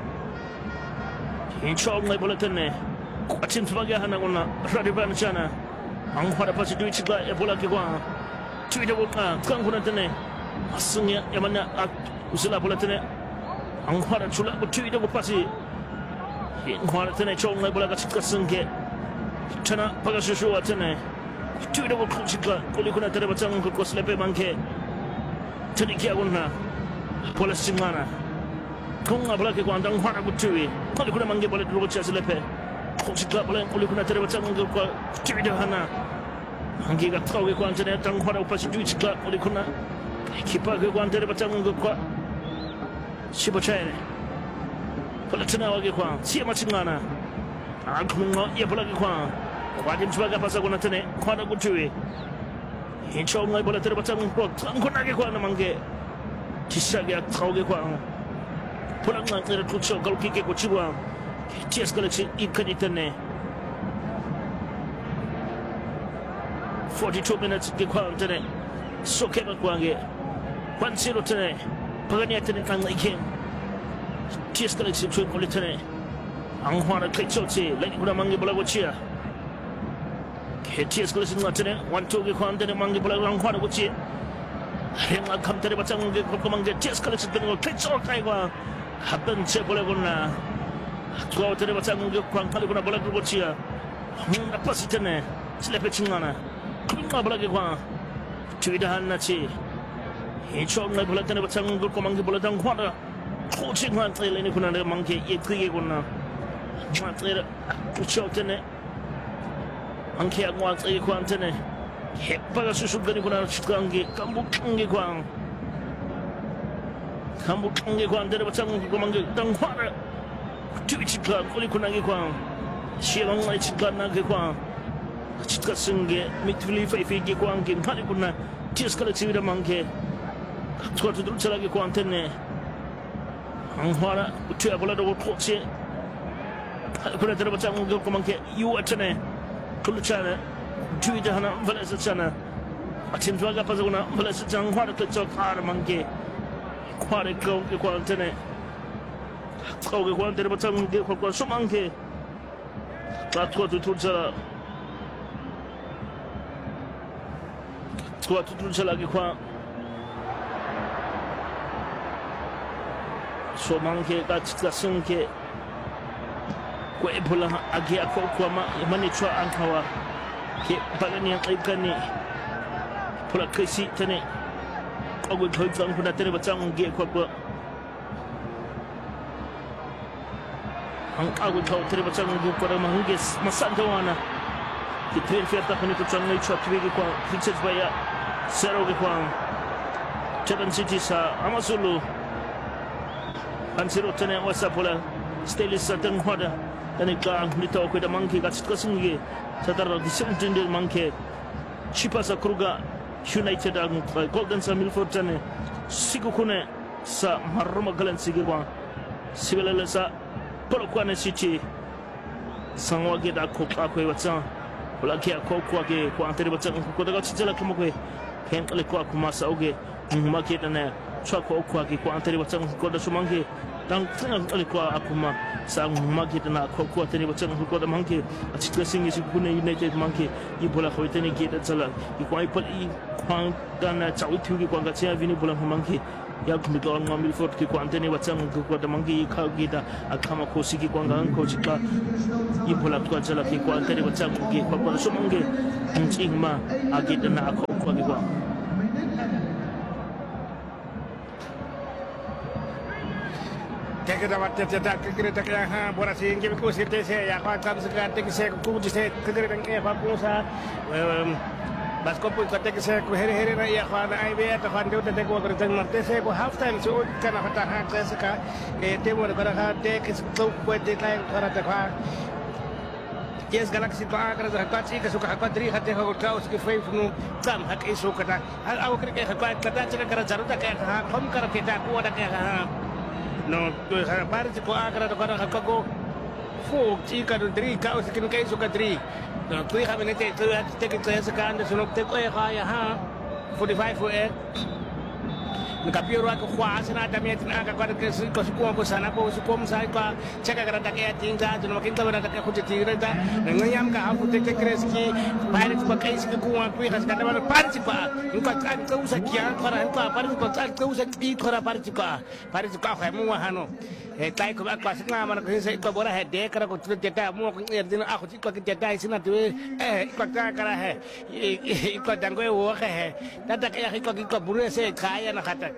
Inchong ngai poletene Kwa tene tumaga hana kuna Radiban chana Angwara pasi duit chika ya pulagi kwa Tuida wuka Kanguna tene Asungya ya mana Usila bola tene Anghara chula Tuida wupasi Anghara tene chong ngai bola katika senge Tana paga shushuwa tene Tuida wukuchika Kuli kuna tere batang kwa slepe manke Tani kia kuna Bola singana Kunga bola ke kwa Anghara kutui Kuli kuna mange bola durukucha slepe Kuchika bola kuli kuna tere batang kwa Tuida hana Angi katrawe kwa tene Anghara upasi duichika Kuli kuna Kipa ke kwa tere batang kwa Shibo chene Pala tena wage kwa Siya machingana Akumunga iya pala ke kwa Kwa dim chubaga pasa kuna tene Kwa na kutuwe Hincho ngai pala tere batang kwa Tangkuna ke kwa namange Tishage atrauge kwa Pala nga tere tucho Kalu kike kwa chibwa Tias kalechi ikani tene forty-two minutes ke kwa tene Sokema kwa nge one zero tene Pagania tene kang ikem Tias kalechi chuen kuli tene Anghara kaichote Lagi kuna mangi bola gochia Ke tias kalechi nga tene one two ke kwa tene mangi bola Anghara gochia Renga kam tene batang nge kwa mangi Tias kalechi tene kaichote kai kwa Happen che bola guna Kwa tene batang nge kwa kali kuna bola gochia Hunda pasi tene Silepe chingana Kuma bola ke kwa Tuida hana chi Hincho ngai bola tene batang nge kwa mangi bola Anghara Kochi ngwa tele ni kuna mangi ye kriye kuna Ngwa tele Kucho tene Mangi ya ngwa tele kwa tene Hepaga susu gani kuna chikangi Kambu kangi kwa Kambu kangi kwa tene batang nge kwa mangi Anghara Tui chika kuli kuna nge kwa Shia ngai chika nage kwa Chika singe Mitwili faifi ge kwa nge Ngani kuna Tias kala tiwida mangi Kwa tudru chalage kwa tene Anghara utia bola do koche kuna tere batang nge kwa mangi Yu atene Kulu chana Tuida hana Valesa chana Atin tuaga pasa kuna Valesa chana Anghara klecho kara mangi Kware kau ke kwa tene Kau ke kwa tere batang nge kwa kwa sumangi Kwa tudru chala Kwa tudru chalage kwa So manke katika sunke Kwa ebola agi ako kwa ma Mani chua ankawa Ke pagani yang aikani Pola kaisi tane Kogwe kawitang kuna tane batang nge kwa kwa Ang agwe kaw tane batang nge kwa na mahunge Masanta wana Ke tuyen fiyata kuni kutang nge chua tuwege kwa Fixed baya Zero ge kwa Chatham City sa Amazulu Ansiro tene wasa pola Stainless sa Anghara Tane ka nito ko da manke ka chitka singe Sadara di seventeen de manke Chipa sa Kruga United ang Golden sa Milford tane Siku kune sa Maroma Galan sige kwa Sibelele sa Polo kwa ne City Sangwa ge da ko ka ko watsa Pola ke ko ko ge ko antere watsa ko da ka chitela ko mo ko Ken kale ko kuma sa oge Ngumake tane Chako kwa ki kwa antere batang ko da sumange dan tanga ali kwa akuma sa ngumake tana ko kwa tene batang ko da manke atika singi sikune United manke i bola ko tene ke da tsala i kwa i pal i kwa dana chawi thugi kwa ga tia vini bola manke ya kumika on ngambil fort ki ko antene watsang ko damangi ka gida akama ko sigi ko ngang ko chika ipola ko chala ki ko antene watsang ki ko ko sumonge chingma agida na ko ko ki ko Kaya dapat tercetak kira kira ha bola sehingga aku sih saya ya kau akan sekarang tek saya aku jadi kira kira apa pun sa bas kau pun kata saya aku hari hari raya kau ada I B atau kau ada tek aku kerja mati saya aku half time so karena kata ha saya sekarang eh temu dengan kau tek kau buat tek lain kau ada kau Yes, Galaxy ko agra da kati ka suka kadri hate ko taw ski fay funu tam hak isu kata hal aw kri ka ka kata chaka kara jaru da ka ha kom kara ke ta ko da ka ha no to ha par ko agra da kara ka ko fu chi ka do dri ka ski ka isu ka dri no tu ha bene te tu ha te ke sa ka anda sunok te ko ha ya ha forty-five for eight Nakapiru ako kwa sana dami atin aga kwa ko ko ko ko sana ko ko sa ko cheka gara da kaya tinga to makin tabara da ko tira da ngayam ka hafu te kreski pirates ba kai sik ko wa ko has kada ba parti pa ko kan ko sa kiya kora ko parti ko kan ko sa bi kora parti pa parti ko ha mu wa hano e tai ko akwa singa man ko sa ko bora he de kara ko te ta mu ko erdin ako ko ke ta sina tu eh ko ta kara he ko dango wo he da da kaya ko ko buru se kaya na khata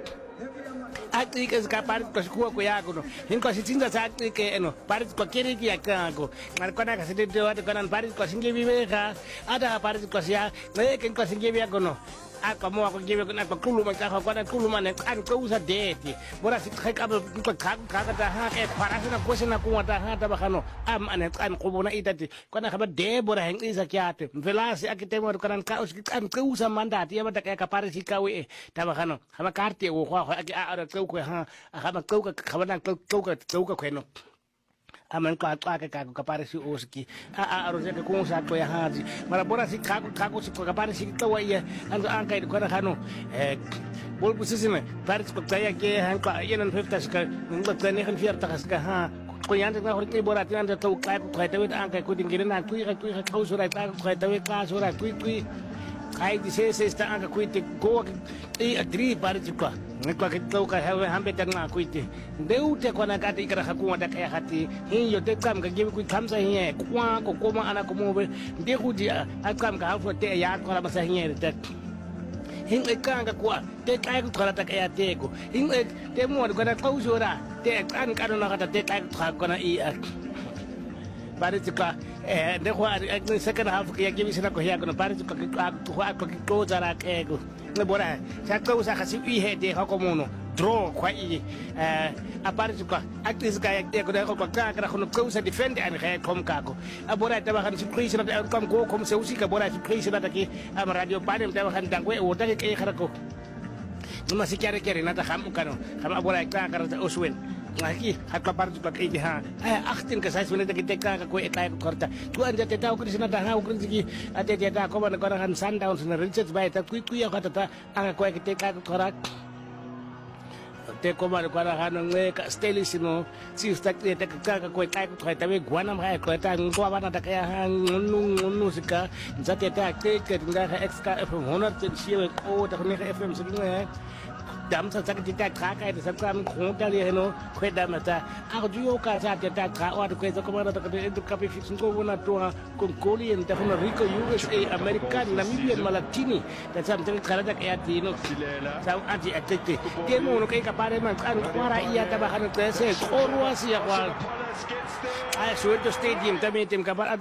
Ati que escapar con su cuerpo ya con en cositas ati que no parece cualquier día que hago marcona que se te dio de con parece cosas que vive ja ada parece cosas ya no es que cosas que vive con no a como a que vive con a culo man ka con culo man an ko usa de ti bora si ka ka ka ka ka ha e para na ko na ko ta ha ta bakano am an an ko bona itati ko na ka de bora hen isa kiate velasi akitemo con ka us an ko usa mandati ya mata ka parece ka we ta bakano ha karte o ko a a ko ko ha ha ko ka ka na ko ko ko ko no aman ka ka ka ka parece oski a a roje ka ko sa ko ya haji mara bora si ka ka ko si ko ka parece ka wa ya an an kai ko na hano eh bol busisime parece ko ta ya ke han ka yenan fifta ska ngba ka ne kan fierta ka ha ko yanda na horti bora tianda to ka ko ka ta an kai ko dingire na ku ka ku ka ko sura ta ko ta ka sura ku ku ai di se se sta anche qui te go e adri parece ko ne ko ka to ka ha hambe ta na ku te deute ko na ka te ikra ku da ka hati hin yo te kam ka gibi ku kamsa hin kwa ko ko ma ana ko mo be de ku di a kam ka ha fo te ya ko la ma sa hin te hin e kanga kwa te ka ku tra ta ka ya te ko hin e te mo ko na ko sura te kan ka na ka te ka ko na i parece que eh de jugar en second half que aquí visina ko ya ko parece que ko ko ko zara ke ko ne bora sa ko sa kasi i he de ko mono draw kwa i eh a parece que actis ka ya ko de ko ka ka ko ko sa defend an he kom ka ko a bora ta ba kan surprise na kom ko kom se usi ka bora surprise na ta ki am radio panem ta ba kan dangwe o ta ke khara ko no ma si kare kare na ta kham ka no kham a bora ka ka ta oswen Lagi, hakka partu pak iki ha. Eh, achtin ka sais menit kita ka ko eta ko korta. Tu anja te tau kris na ta ha ukrin sigi. Ate te ta ko ban ko ran sundown na Richards bay ta kui kui ka ta anga ko kita ka ko korak. Te ko ban ko ran nge ka stylish no. Si sta te ka ka ko eta ko ta we gwana ma ko ta ko ban ta ka ha nu nu sika. Zate ta te ke nga ka extra F M one hundred shi ko ta ne F M sigi ne. Dam sa sak ta ka ka ta sak am ko ta le no ko da mata a ko yo ka sa ta ka wa ko ta ko ma ta ka ta ka fi fin ko na to ko ko li en ta ko Rico U S A American Namibia Malatini ta sam ta ka ta ka ti no sa anti atete te mo no kai ka pare man kan kwara iya ta ba kan ta se ko ruwa si ya kwa ai Soweto Stadium ta me tem ka ba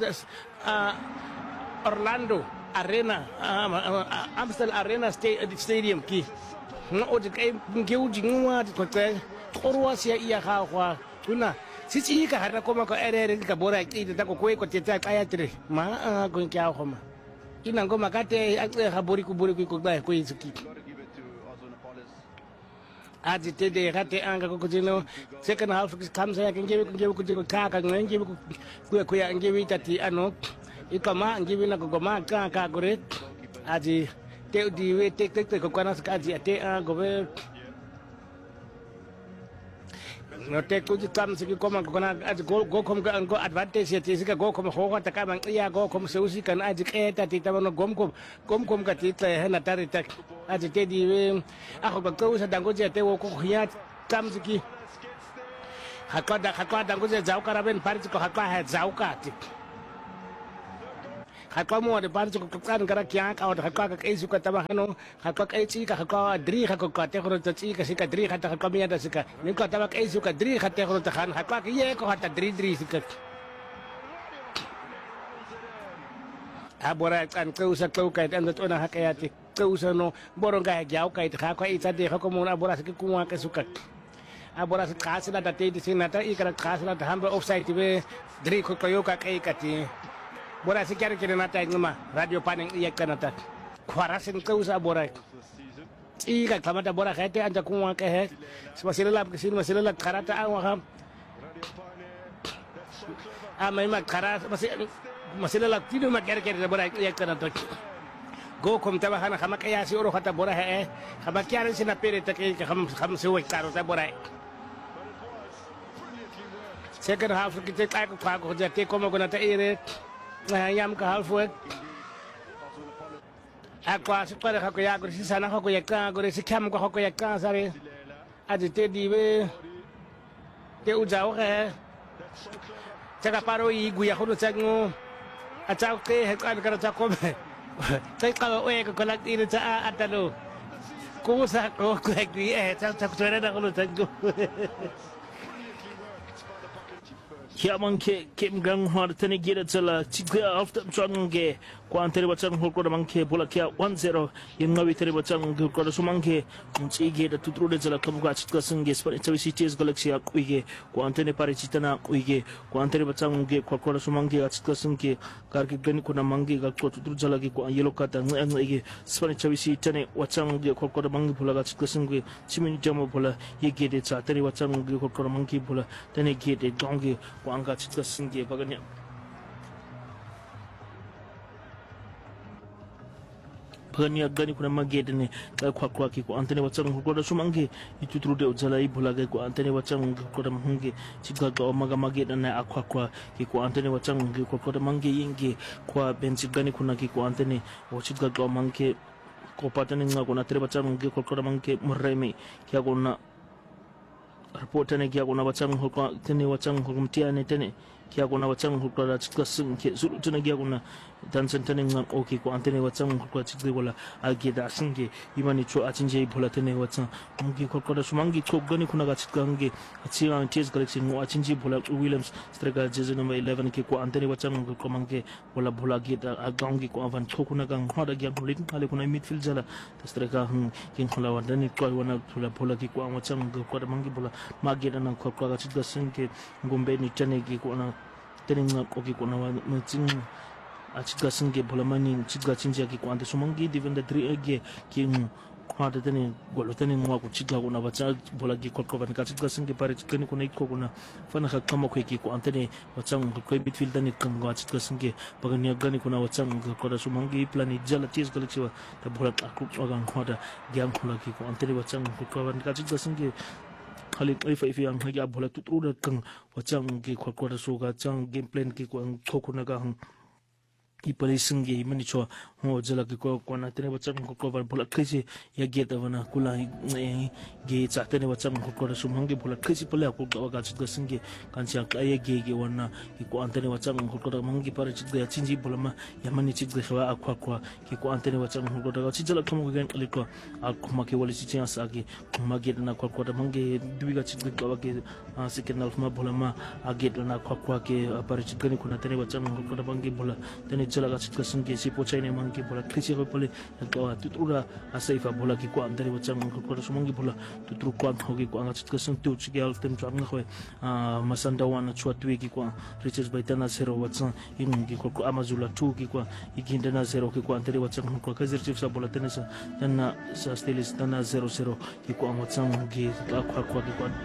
Orlando Arena Amstel Arena Stadium ki no o de kai ngeu jingwa ko ka korwa sia iya ga kwa tuna sisi ka hana koma ko ere ka bora ki ta ko ko ko teta kaya tre ma ko kya ko ma ina ngoma ka te a ga bori ku bori ku ba ko iziki aji te de ga te anga ko jino second half kamsa ya ngeu ngeu ku jino ka ka ngeu ku ku ya ngeu tati ano ikama ngeu na ko ma ka ka gore aji te di we te te te ko kana ska ji te a go be no te ku ji kam siki koma kona go go kom ga go advantage ya ti sika go kom ho ta ka mang ya go kom se usi kan aji eta ti ta no gom kom gom kom ka ti ta hena tari ta aji te di we a ko ba ko sa dango je te wo ko ya kam siki hakwa da hakwa dango je zau kara ben par ko hakwa ha zau ka ti hakwa mo de par ko kan kara kya ka od hakwa ka isu ka ta ba no hakwa ka ichi ka hakwa dri ka ko ka te ko ta chi ka sika dri ka ta hakwa mi da sika ni ko ta ba ka isu ka dri ka te ko ta khan hakwa ka ye ko ta dri dri sika abora kan ko sa ko ka ta ndo na hakayati ko sa no borong ga jaw ka ta ka ita de ka ko mo abora sika ku wa ka suka abora sa ka sila ta te di sinata i ka ka sila ta hamba offside be dri ko ko yo ka kai ka ti bora si kira kira nata nguma radio paning iya kanata kwarasin kau sa bora ika kamata bora khate anja kuwa ke he masila lab ke sin masila lab karata awa ham ama ma kara masila masila lab tidu ma kira kira bora iya kanata go kom taba hana khama kaya si oro khata bora he khama kya sin na pere ta ke kham kham se wai karo ta bora second half kita kai ko ko jate ko mo gona ta ere yam ka halfway akwa supaya ka ya ko si sana ko ya ka ko si kam ko ko ya ka sare adi te di be te ujao he chaka paro i guya ko chango a chao ke he kan ka cha ko be tai ka o e ko la ti cha atalo ko sa ko ko gi e cha cha ko re na ko chango Kia manke kim gang har tani gira tala tiga after change kwanteri bachang holko da manke bola kia one zero yang ngawi teri bachang ko da sumanke munci ge da tutru de tala kam ga chitka sange spani tawi cities galaxy ak uige kwantene pare chitana uige kwanteri bachang ge ko ko da sumange ga chitka sange kar ki gani kuna mangi ga ko tutru jala ge ko yelo kata ngai spani tawi citane wachang ge ko ko da mangi bola ga chitka sange chimini jamo bola ye ge de cha teri bachang ge ko ko da mangi bola tane ge de donge Wangga cita singgi baganya. Baganya gani kuna magede ne ka kwa kwa ki ko antene wachang ko da sumangi itu trude ujala i bulaga ko antene wachang ko da mangi cita ga maga magede na akwa kwa ki ko antene wachang ko ko da mangi yingi kwa benci gani kuna ki ko antene o cita ga mangi ko patane nga ko na tre wachang ko ko da mangi murreme kya ko na Reportane kia kuna wachang hukwa tene wachang hukumtia ne tene kia kuna wachang hukwa da chika sing ke suru tene kia kuna dansan tene ngan oki ko antene wachang hukwa chikde wala alge da singe imani cho achinje bola tene wachang mungi ko ko da sumangi chok gani kuna ga chika nge achira tes galaxy ngo achinje bola Williams strega jeje number eleven ke ko antene wachang ko mangi bola bola ge da agangi ko avan chokuna gang hoda gya golin kale kuna midfield jala strega hm kin khola wadani ko wana bola bola ki ko wachang ko da mangi bola mageda na kwa kwa chika singe ngombe ni tene ki ko na tene ngan oki ko na maching achika singe bola mani chika chinja ki ko ante sumangi defender three age ki hada tene golo tene ngwa ko chika ko na bacha bola ki ko ko ban ka chika singe pare chika ni ko na ko na fana ka kama ko ki ko ante wachang ko midfield tane kan ngwa chika singe bagani gani ko na wachang ko da sumangi plani jala tis galaxy wa ta bola aku wagang hoda gyang khola ki ko ante wachang ko ban ka chika singe Khalid ai fai fiang haya bola tutru da kang wachang ki khokwa da soga chang game plan ki ko khokuna ga hang ipari singe mani cho ho jala ki ko kona tene wachang ko ko bola khisi ya ge da wana kula ge cha tene wachang ko da sumhangi bola khisi pala ko ga ga chga singe kan cha ai ge ge wana ki ko antene wachang ko da mangi pare chga chinji bola ma ya mani chga khwa akwa kwa ki ko antene wachang ko da chi jala khamu ga ali ko akuma ke wali chi chance age kuma ge na ko ko da mangi duiga chga ga ge signal ma bola ma age na kwa kwa ke pare chga ni kuna tene wachang ko da mangi bola tene jala ga chga singe si pochai ne mangi bola khisi ko pale ka tutura asaifa bola ki ko antene wachang ko da sumangi bola tutru ko an hogi ko an chga sing tu chi gal tem chang khoi masanda wana chwatwi ki ko riches baitana zero wachang in ki ko amazula two ki ko iginda na zero ki ko antene wachang ko kazir chief sa bola tene sa tana sa stilis tana zero zero ki ko an wachang gi ka kwa kwa ki ko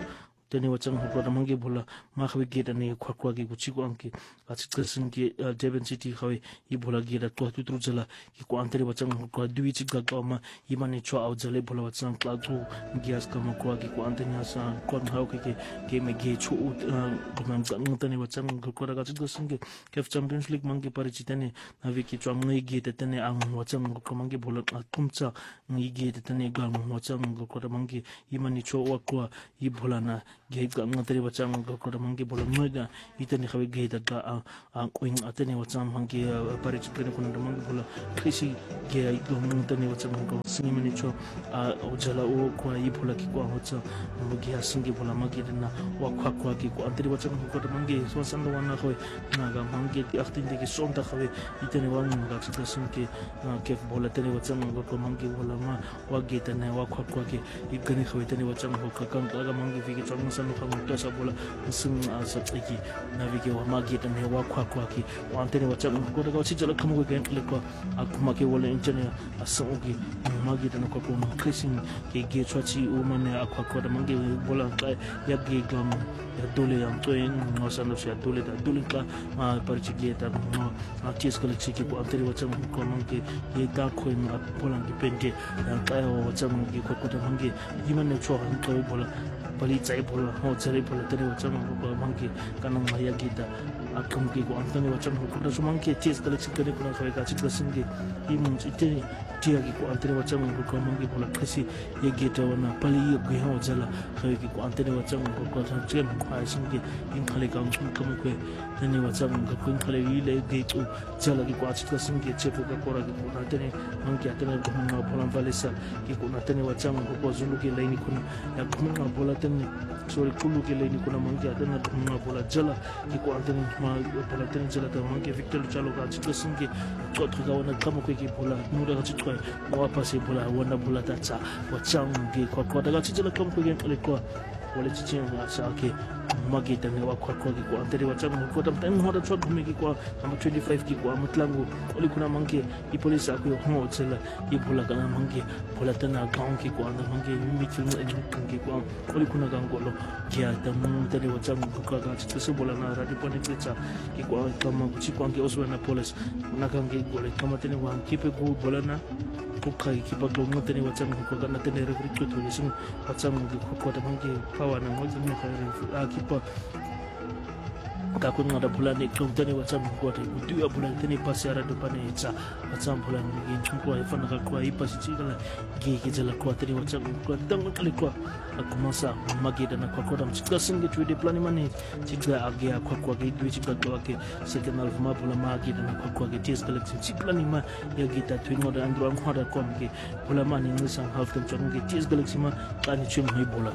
tene wachang hukwa mangi bola ma khawi gate ne khakwa ki kuchiko anki achitkasin ki Devon City khawi i bola gira to tutru jala ki ko antere wachang hukwa dui chiga ka ma imani cho au jale bola wachang kla tu gias ka ma ko ki ko antenya sa ko hau ke ke me ge chu kumam ka ngtane wachang hukwa ga chitkasin ke Caf Champions League mangi parichitane navi ki chang ngai gate tene ang wachang hukwa mangi bola tumcha ngai gate tene ga wachang hukwa mangi imani cho wa ko i bola na ge ga ngtare wachang hukwa mangi bola ngoida itani khawi ge da ga ang queen atene wachang mangi parichitane kun mangi bola krisi ge ai go ngtane wachang hukwa singi mani cho o jala o ko i bola ki ko hocha mugi asingi bola magi na wa khwa khwa ki ko antare wachang hukwa mangi so san do wana khoi na ga mangi ti achtin de ki sonta khawi itani wang ga chikasin ke ke bola tane wachang hukwa mangi bola ma wa ge tane wa khwa khwa ki igani khawi tane wachang hukwa kan ga mangi fi ki chang san khwa to sa bola sing sa tsiki na vi ke wa magi tane wa khwa khwa ki wa antane wachang hukwa ga chi jala khamu ke le ko akuma ke wala intane asan ki magi tane ko ko krising ke ge chwachi u mane akwa ko mangi bola ka ya ge gam ya dole am to en no san no sia dole da dole ka ma parchi ge ta no ties ko le chi ki ko antare wachang ko mangi ye ta ko ma bola ki pente ya ka wachang ki ko ko mangi yimane cho han to bola pali chai bola ho chari bola tare wachang ko mangi kanang ma ya ge ta akum ki ko antane wachang ko da so mangi ties ko le chi ko ko so ka chi ko singe imun ite tia ki ko antare wachang ko mangi bola kasi ye ge ta wana pali ye ge ho jala khawi ki ko antare wachang ko ko sa chen ko singe in khale ka ngum kam ko tane wachang ko kun khale wi le ge ko jala ki ko chi ko singe che ko ko ra ki ko tane mangi atane ko ma bola valesa ki ko tane wachang ko ko zulu ki le ni kuna ya ko ma bola tane sorry kulu ki le ni kuna mangi atane ko ma bola jala ki ko antane ma bola tane jala ta mangi Victor Chalo ka chi ko singe ko to ga wana kam ko ki bola nura ka chi ko wa pase bola wana bola ta cha wachang ge ko ko daga chi jala kam ko ge le ko wala chi chen ga sa ke magi tane wa ko ko ki ko antare wachang ko tam tan ho da chot gumi ki ko am twenty-five ki ko am tlangu oli kuna mangi i police aku ho chela i bola kana mangi bola tana gaung ki ko anda mangi mi chi ni ki ko oli kuna gang ko lo kya ta mun tane wachang ko ka ga chi se bola na ra di pone cha ki ko kam chi ko ange oswa na police na gang ki ko le kam tane wa ki pe ko bola na pukai ki pa ko ngate ni wachang ko kana tane re ko to ni sing wachang ko ko ta mangi pawa na mo ni ka ki pa ka kun ngada bulan ni ko tane wachang ko ta du ya bulan tane pasara do pane cha wachang bulan ni chum ko ai fan ka ko ai pas chi kala gi ki jala ko tane wachang ko tang kali ko aku masa magi dana ko ko dam chika singe tu de plan mani chika age ko ko ge du chika to ake second half ma bula magi dana ko ko ge ties collection chika ni ma ya gita tu no da andro am khoda ko ge bula mani ni sang half tam chong ge ties collection ma ka ni chim hai bula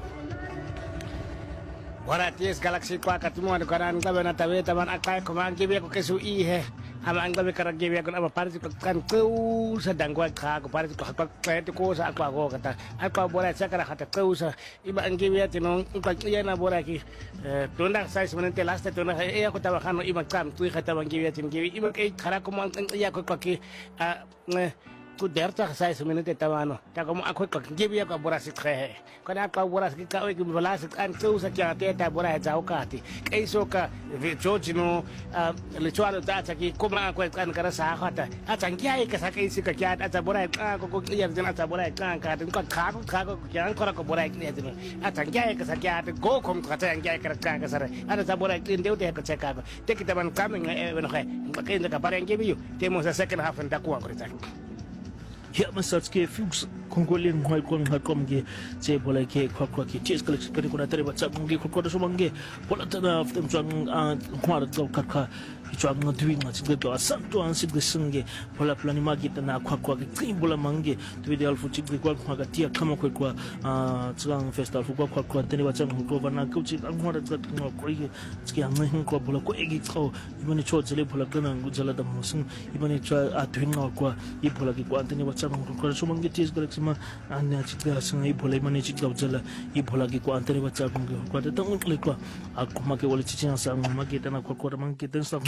Wala ties Galaxy kwa katimuan ko ran ka na tawe taman akay ko man gibe ko kesu ihe ama ang tawe karag gibe ko ama parti ko kan ko sa dangwa ka ko parti ko ka pwede ko sa akwa ko kata akwa bola sa kara hata ko sa iba ang gibe tinong ko kiya na bola ki tunda size manente last tunda e ko tawa kanu iba kam tu ka tawa gibe tin gibe iba kay kara ko man iya ko ki ku derta sai seminute tawano ta ko ako ko gibi ko boras khe ko na ko boras ki ka ki bolas an ko sa kya te ta boras ja ka ti kai so ka george no le chwalo ta ta ki ko ma ko kan kara sa khata a chang kya ka sa kai si ka kya ta boras ko ko ya jana ta boras ka ka tin ko kha ko kha ko kya ko ko boras ni tin a chang kya ka sa kya ta go kom ka ta kya ka ka ka sa re ana ta boras tin de te ka che ka ko te ki ta ban kam ngai no khe ba kai ka pare gibi yo te mo sa second half nda ko ko ta ya masats ke fux kongolin ngoi kom ha kom ge che bola ke khwa khwa ke ties collection kare kuna tare bacha ngi khwa khwa so mangi bola tana aftem chang a khwar to kha kha chang ngdwi nga chi do asam to an sig singe bola plani magi tana khwa khwa ke kim bola mangi to ideal fu chi kwa khwa ga tia kama ko kwa a chang festival fu kwa khwa tane bacha ko bana ko chi ang khwar ga ngo ko ge chi ang ngi ko bola ko egi tso ibani cho jele bola kana ngu jala da musung ibani cha a twin nga kwa i bola ki kwa tane bacha ko so mangi ties galaxy ma anya chika sangai bolai mani chika jala i bola ki ko antare bacha ko ko ta tang ko ko akuma ke wala chichang sang ma ke tana ko ko mang ke tan sa hum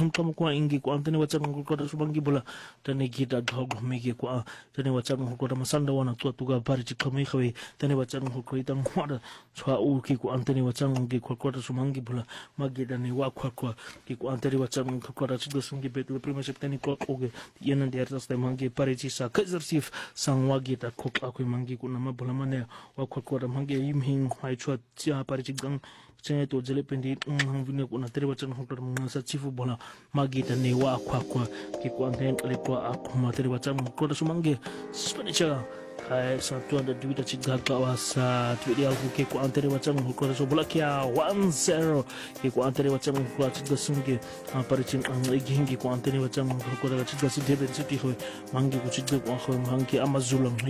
kama kwa ingi kwa antene wachang kwa subangi bola tane kita dhog mege kwa tane wachang kwa masanda wana tua tuga pari chikami khawe tane wachang kwa itang hwada chwa u ki kwa antene wachang ge kwa kwa sumangi bola mage dane wa kwa kwa ki kwa antene wachang kwa chido sungi betu premiership tane kwa oge yana de artas te mangi pari chisa Kaizer Chiefs sang wagi ta kok akoi mangi kuna ma bola mane wa kwa kwa mangi imhing hai chwa cha pari chigang chen to jele pendi hang vine kuna tere wachang hoktor sa chifu bola magi ta ne wa kwa kwa ki kwa antene le kwa akuma tere wachang kwa sumangi spanicha hai sa tu ada duit chiga ka sa tu dia ke kwa antene wachang kwa so bola kia one zero ke kwa antene wachang kwa chiga sungi pari ching ang igi kwa antene wachang kwa chiga si deben city ho mangi ku chiga kwa ho mangi amazulang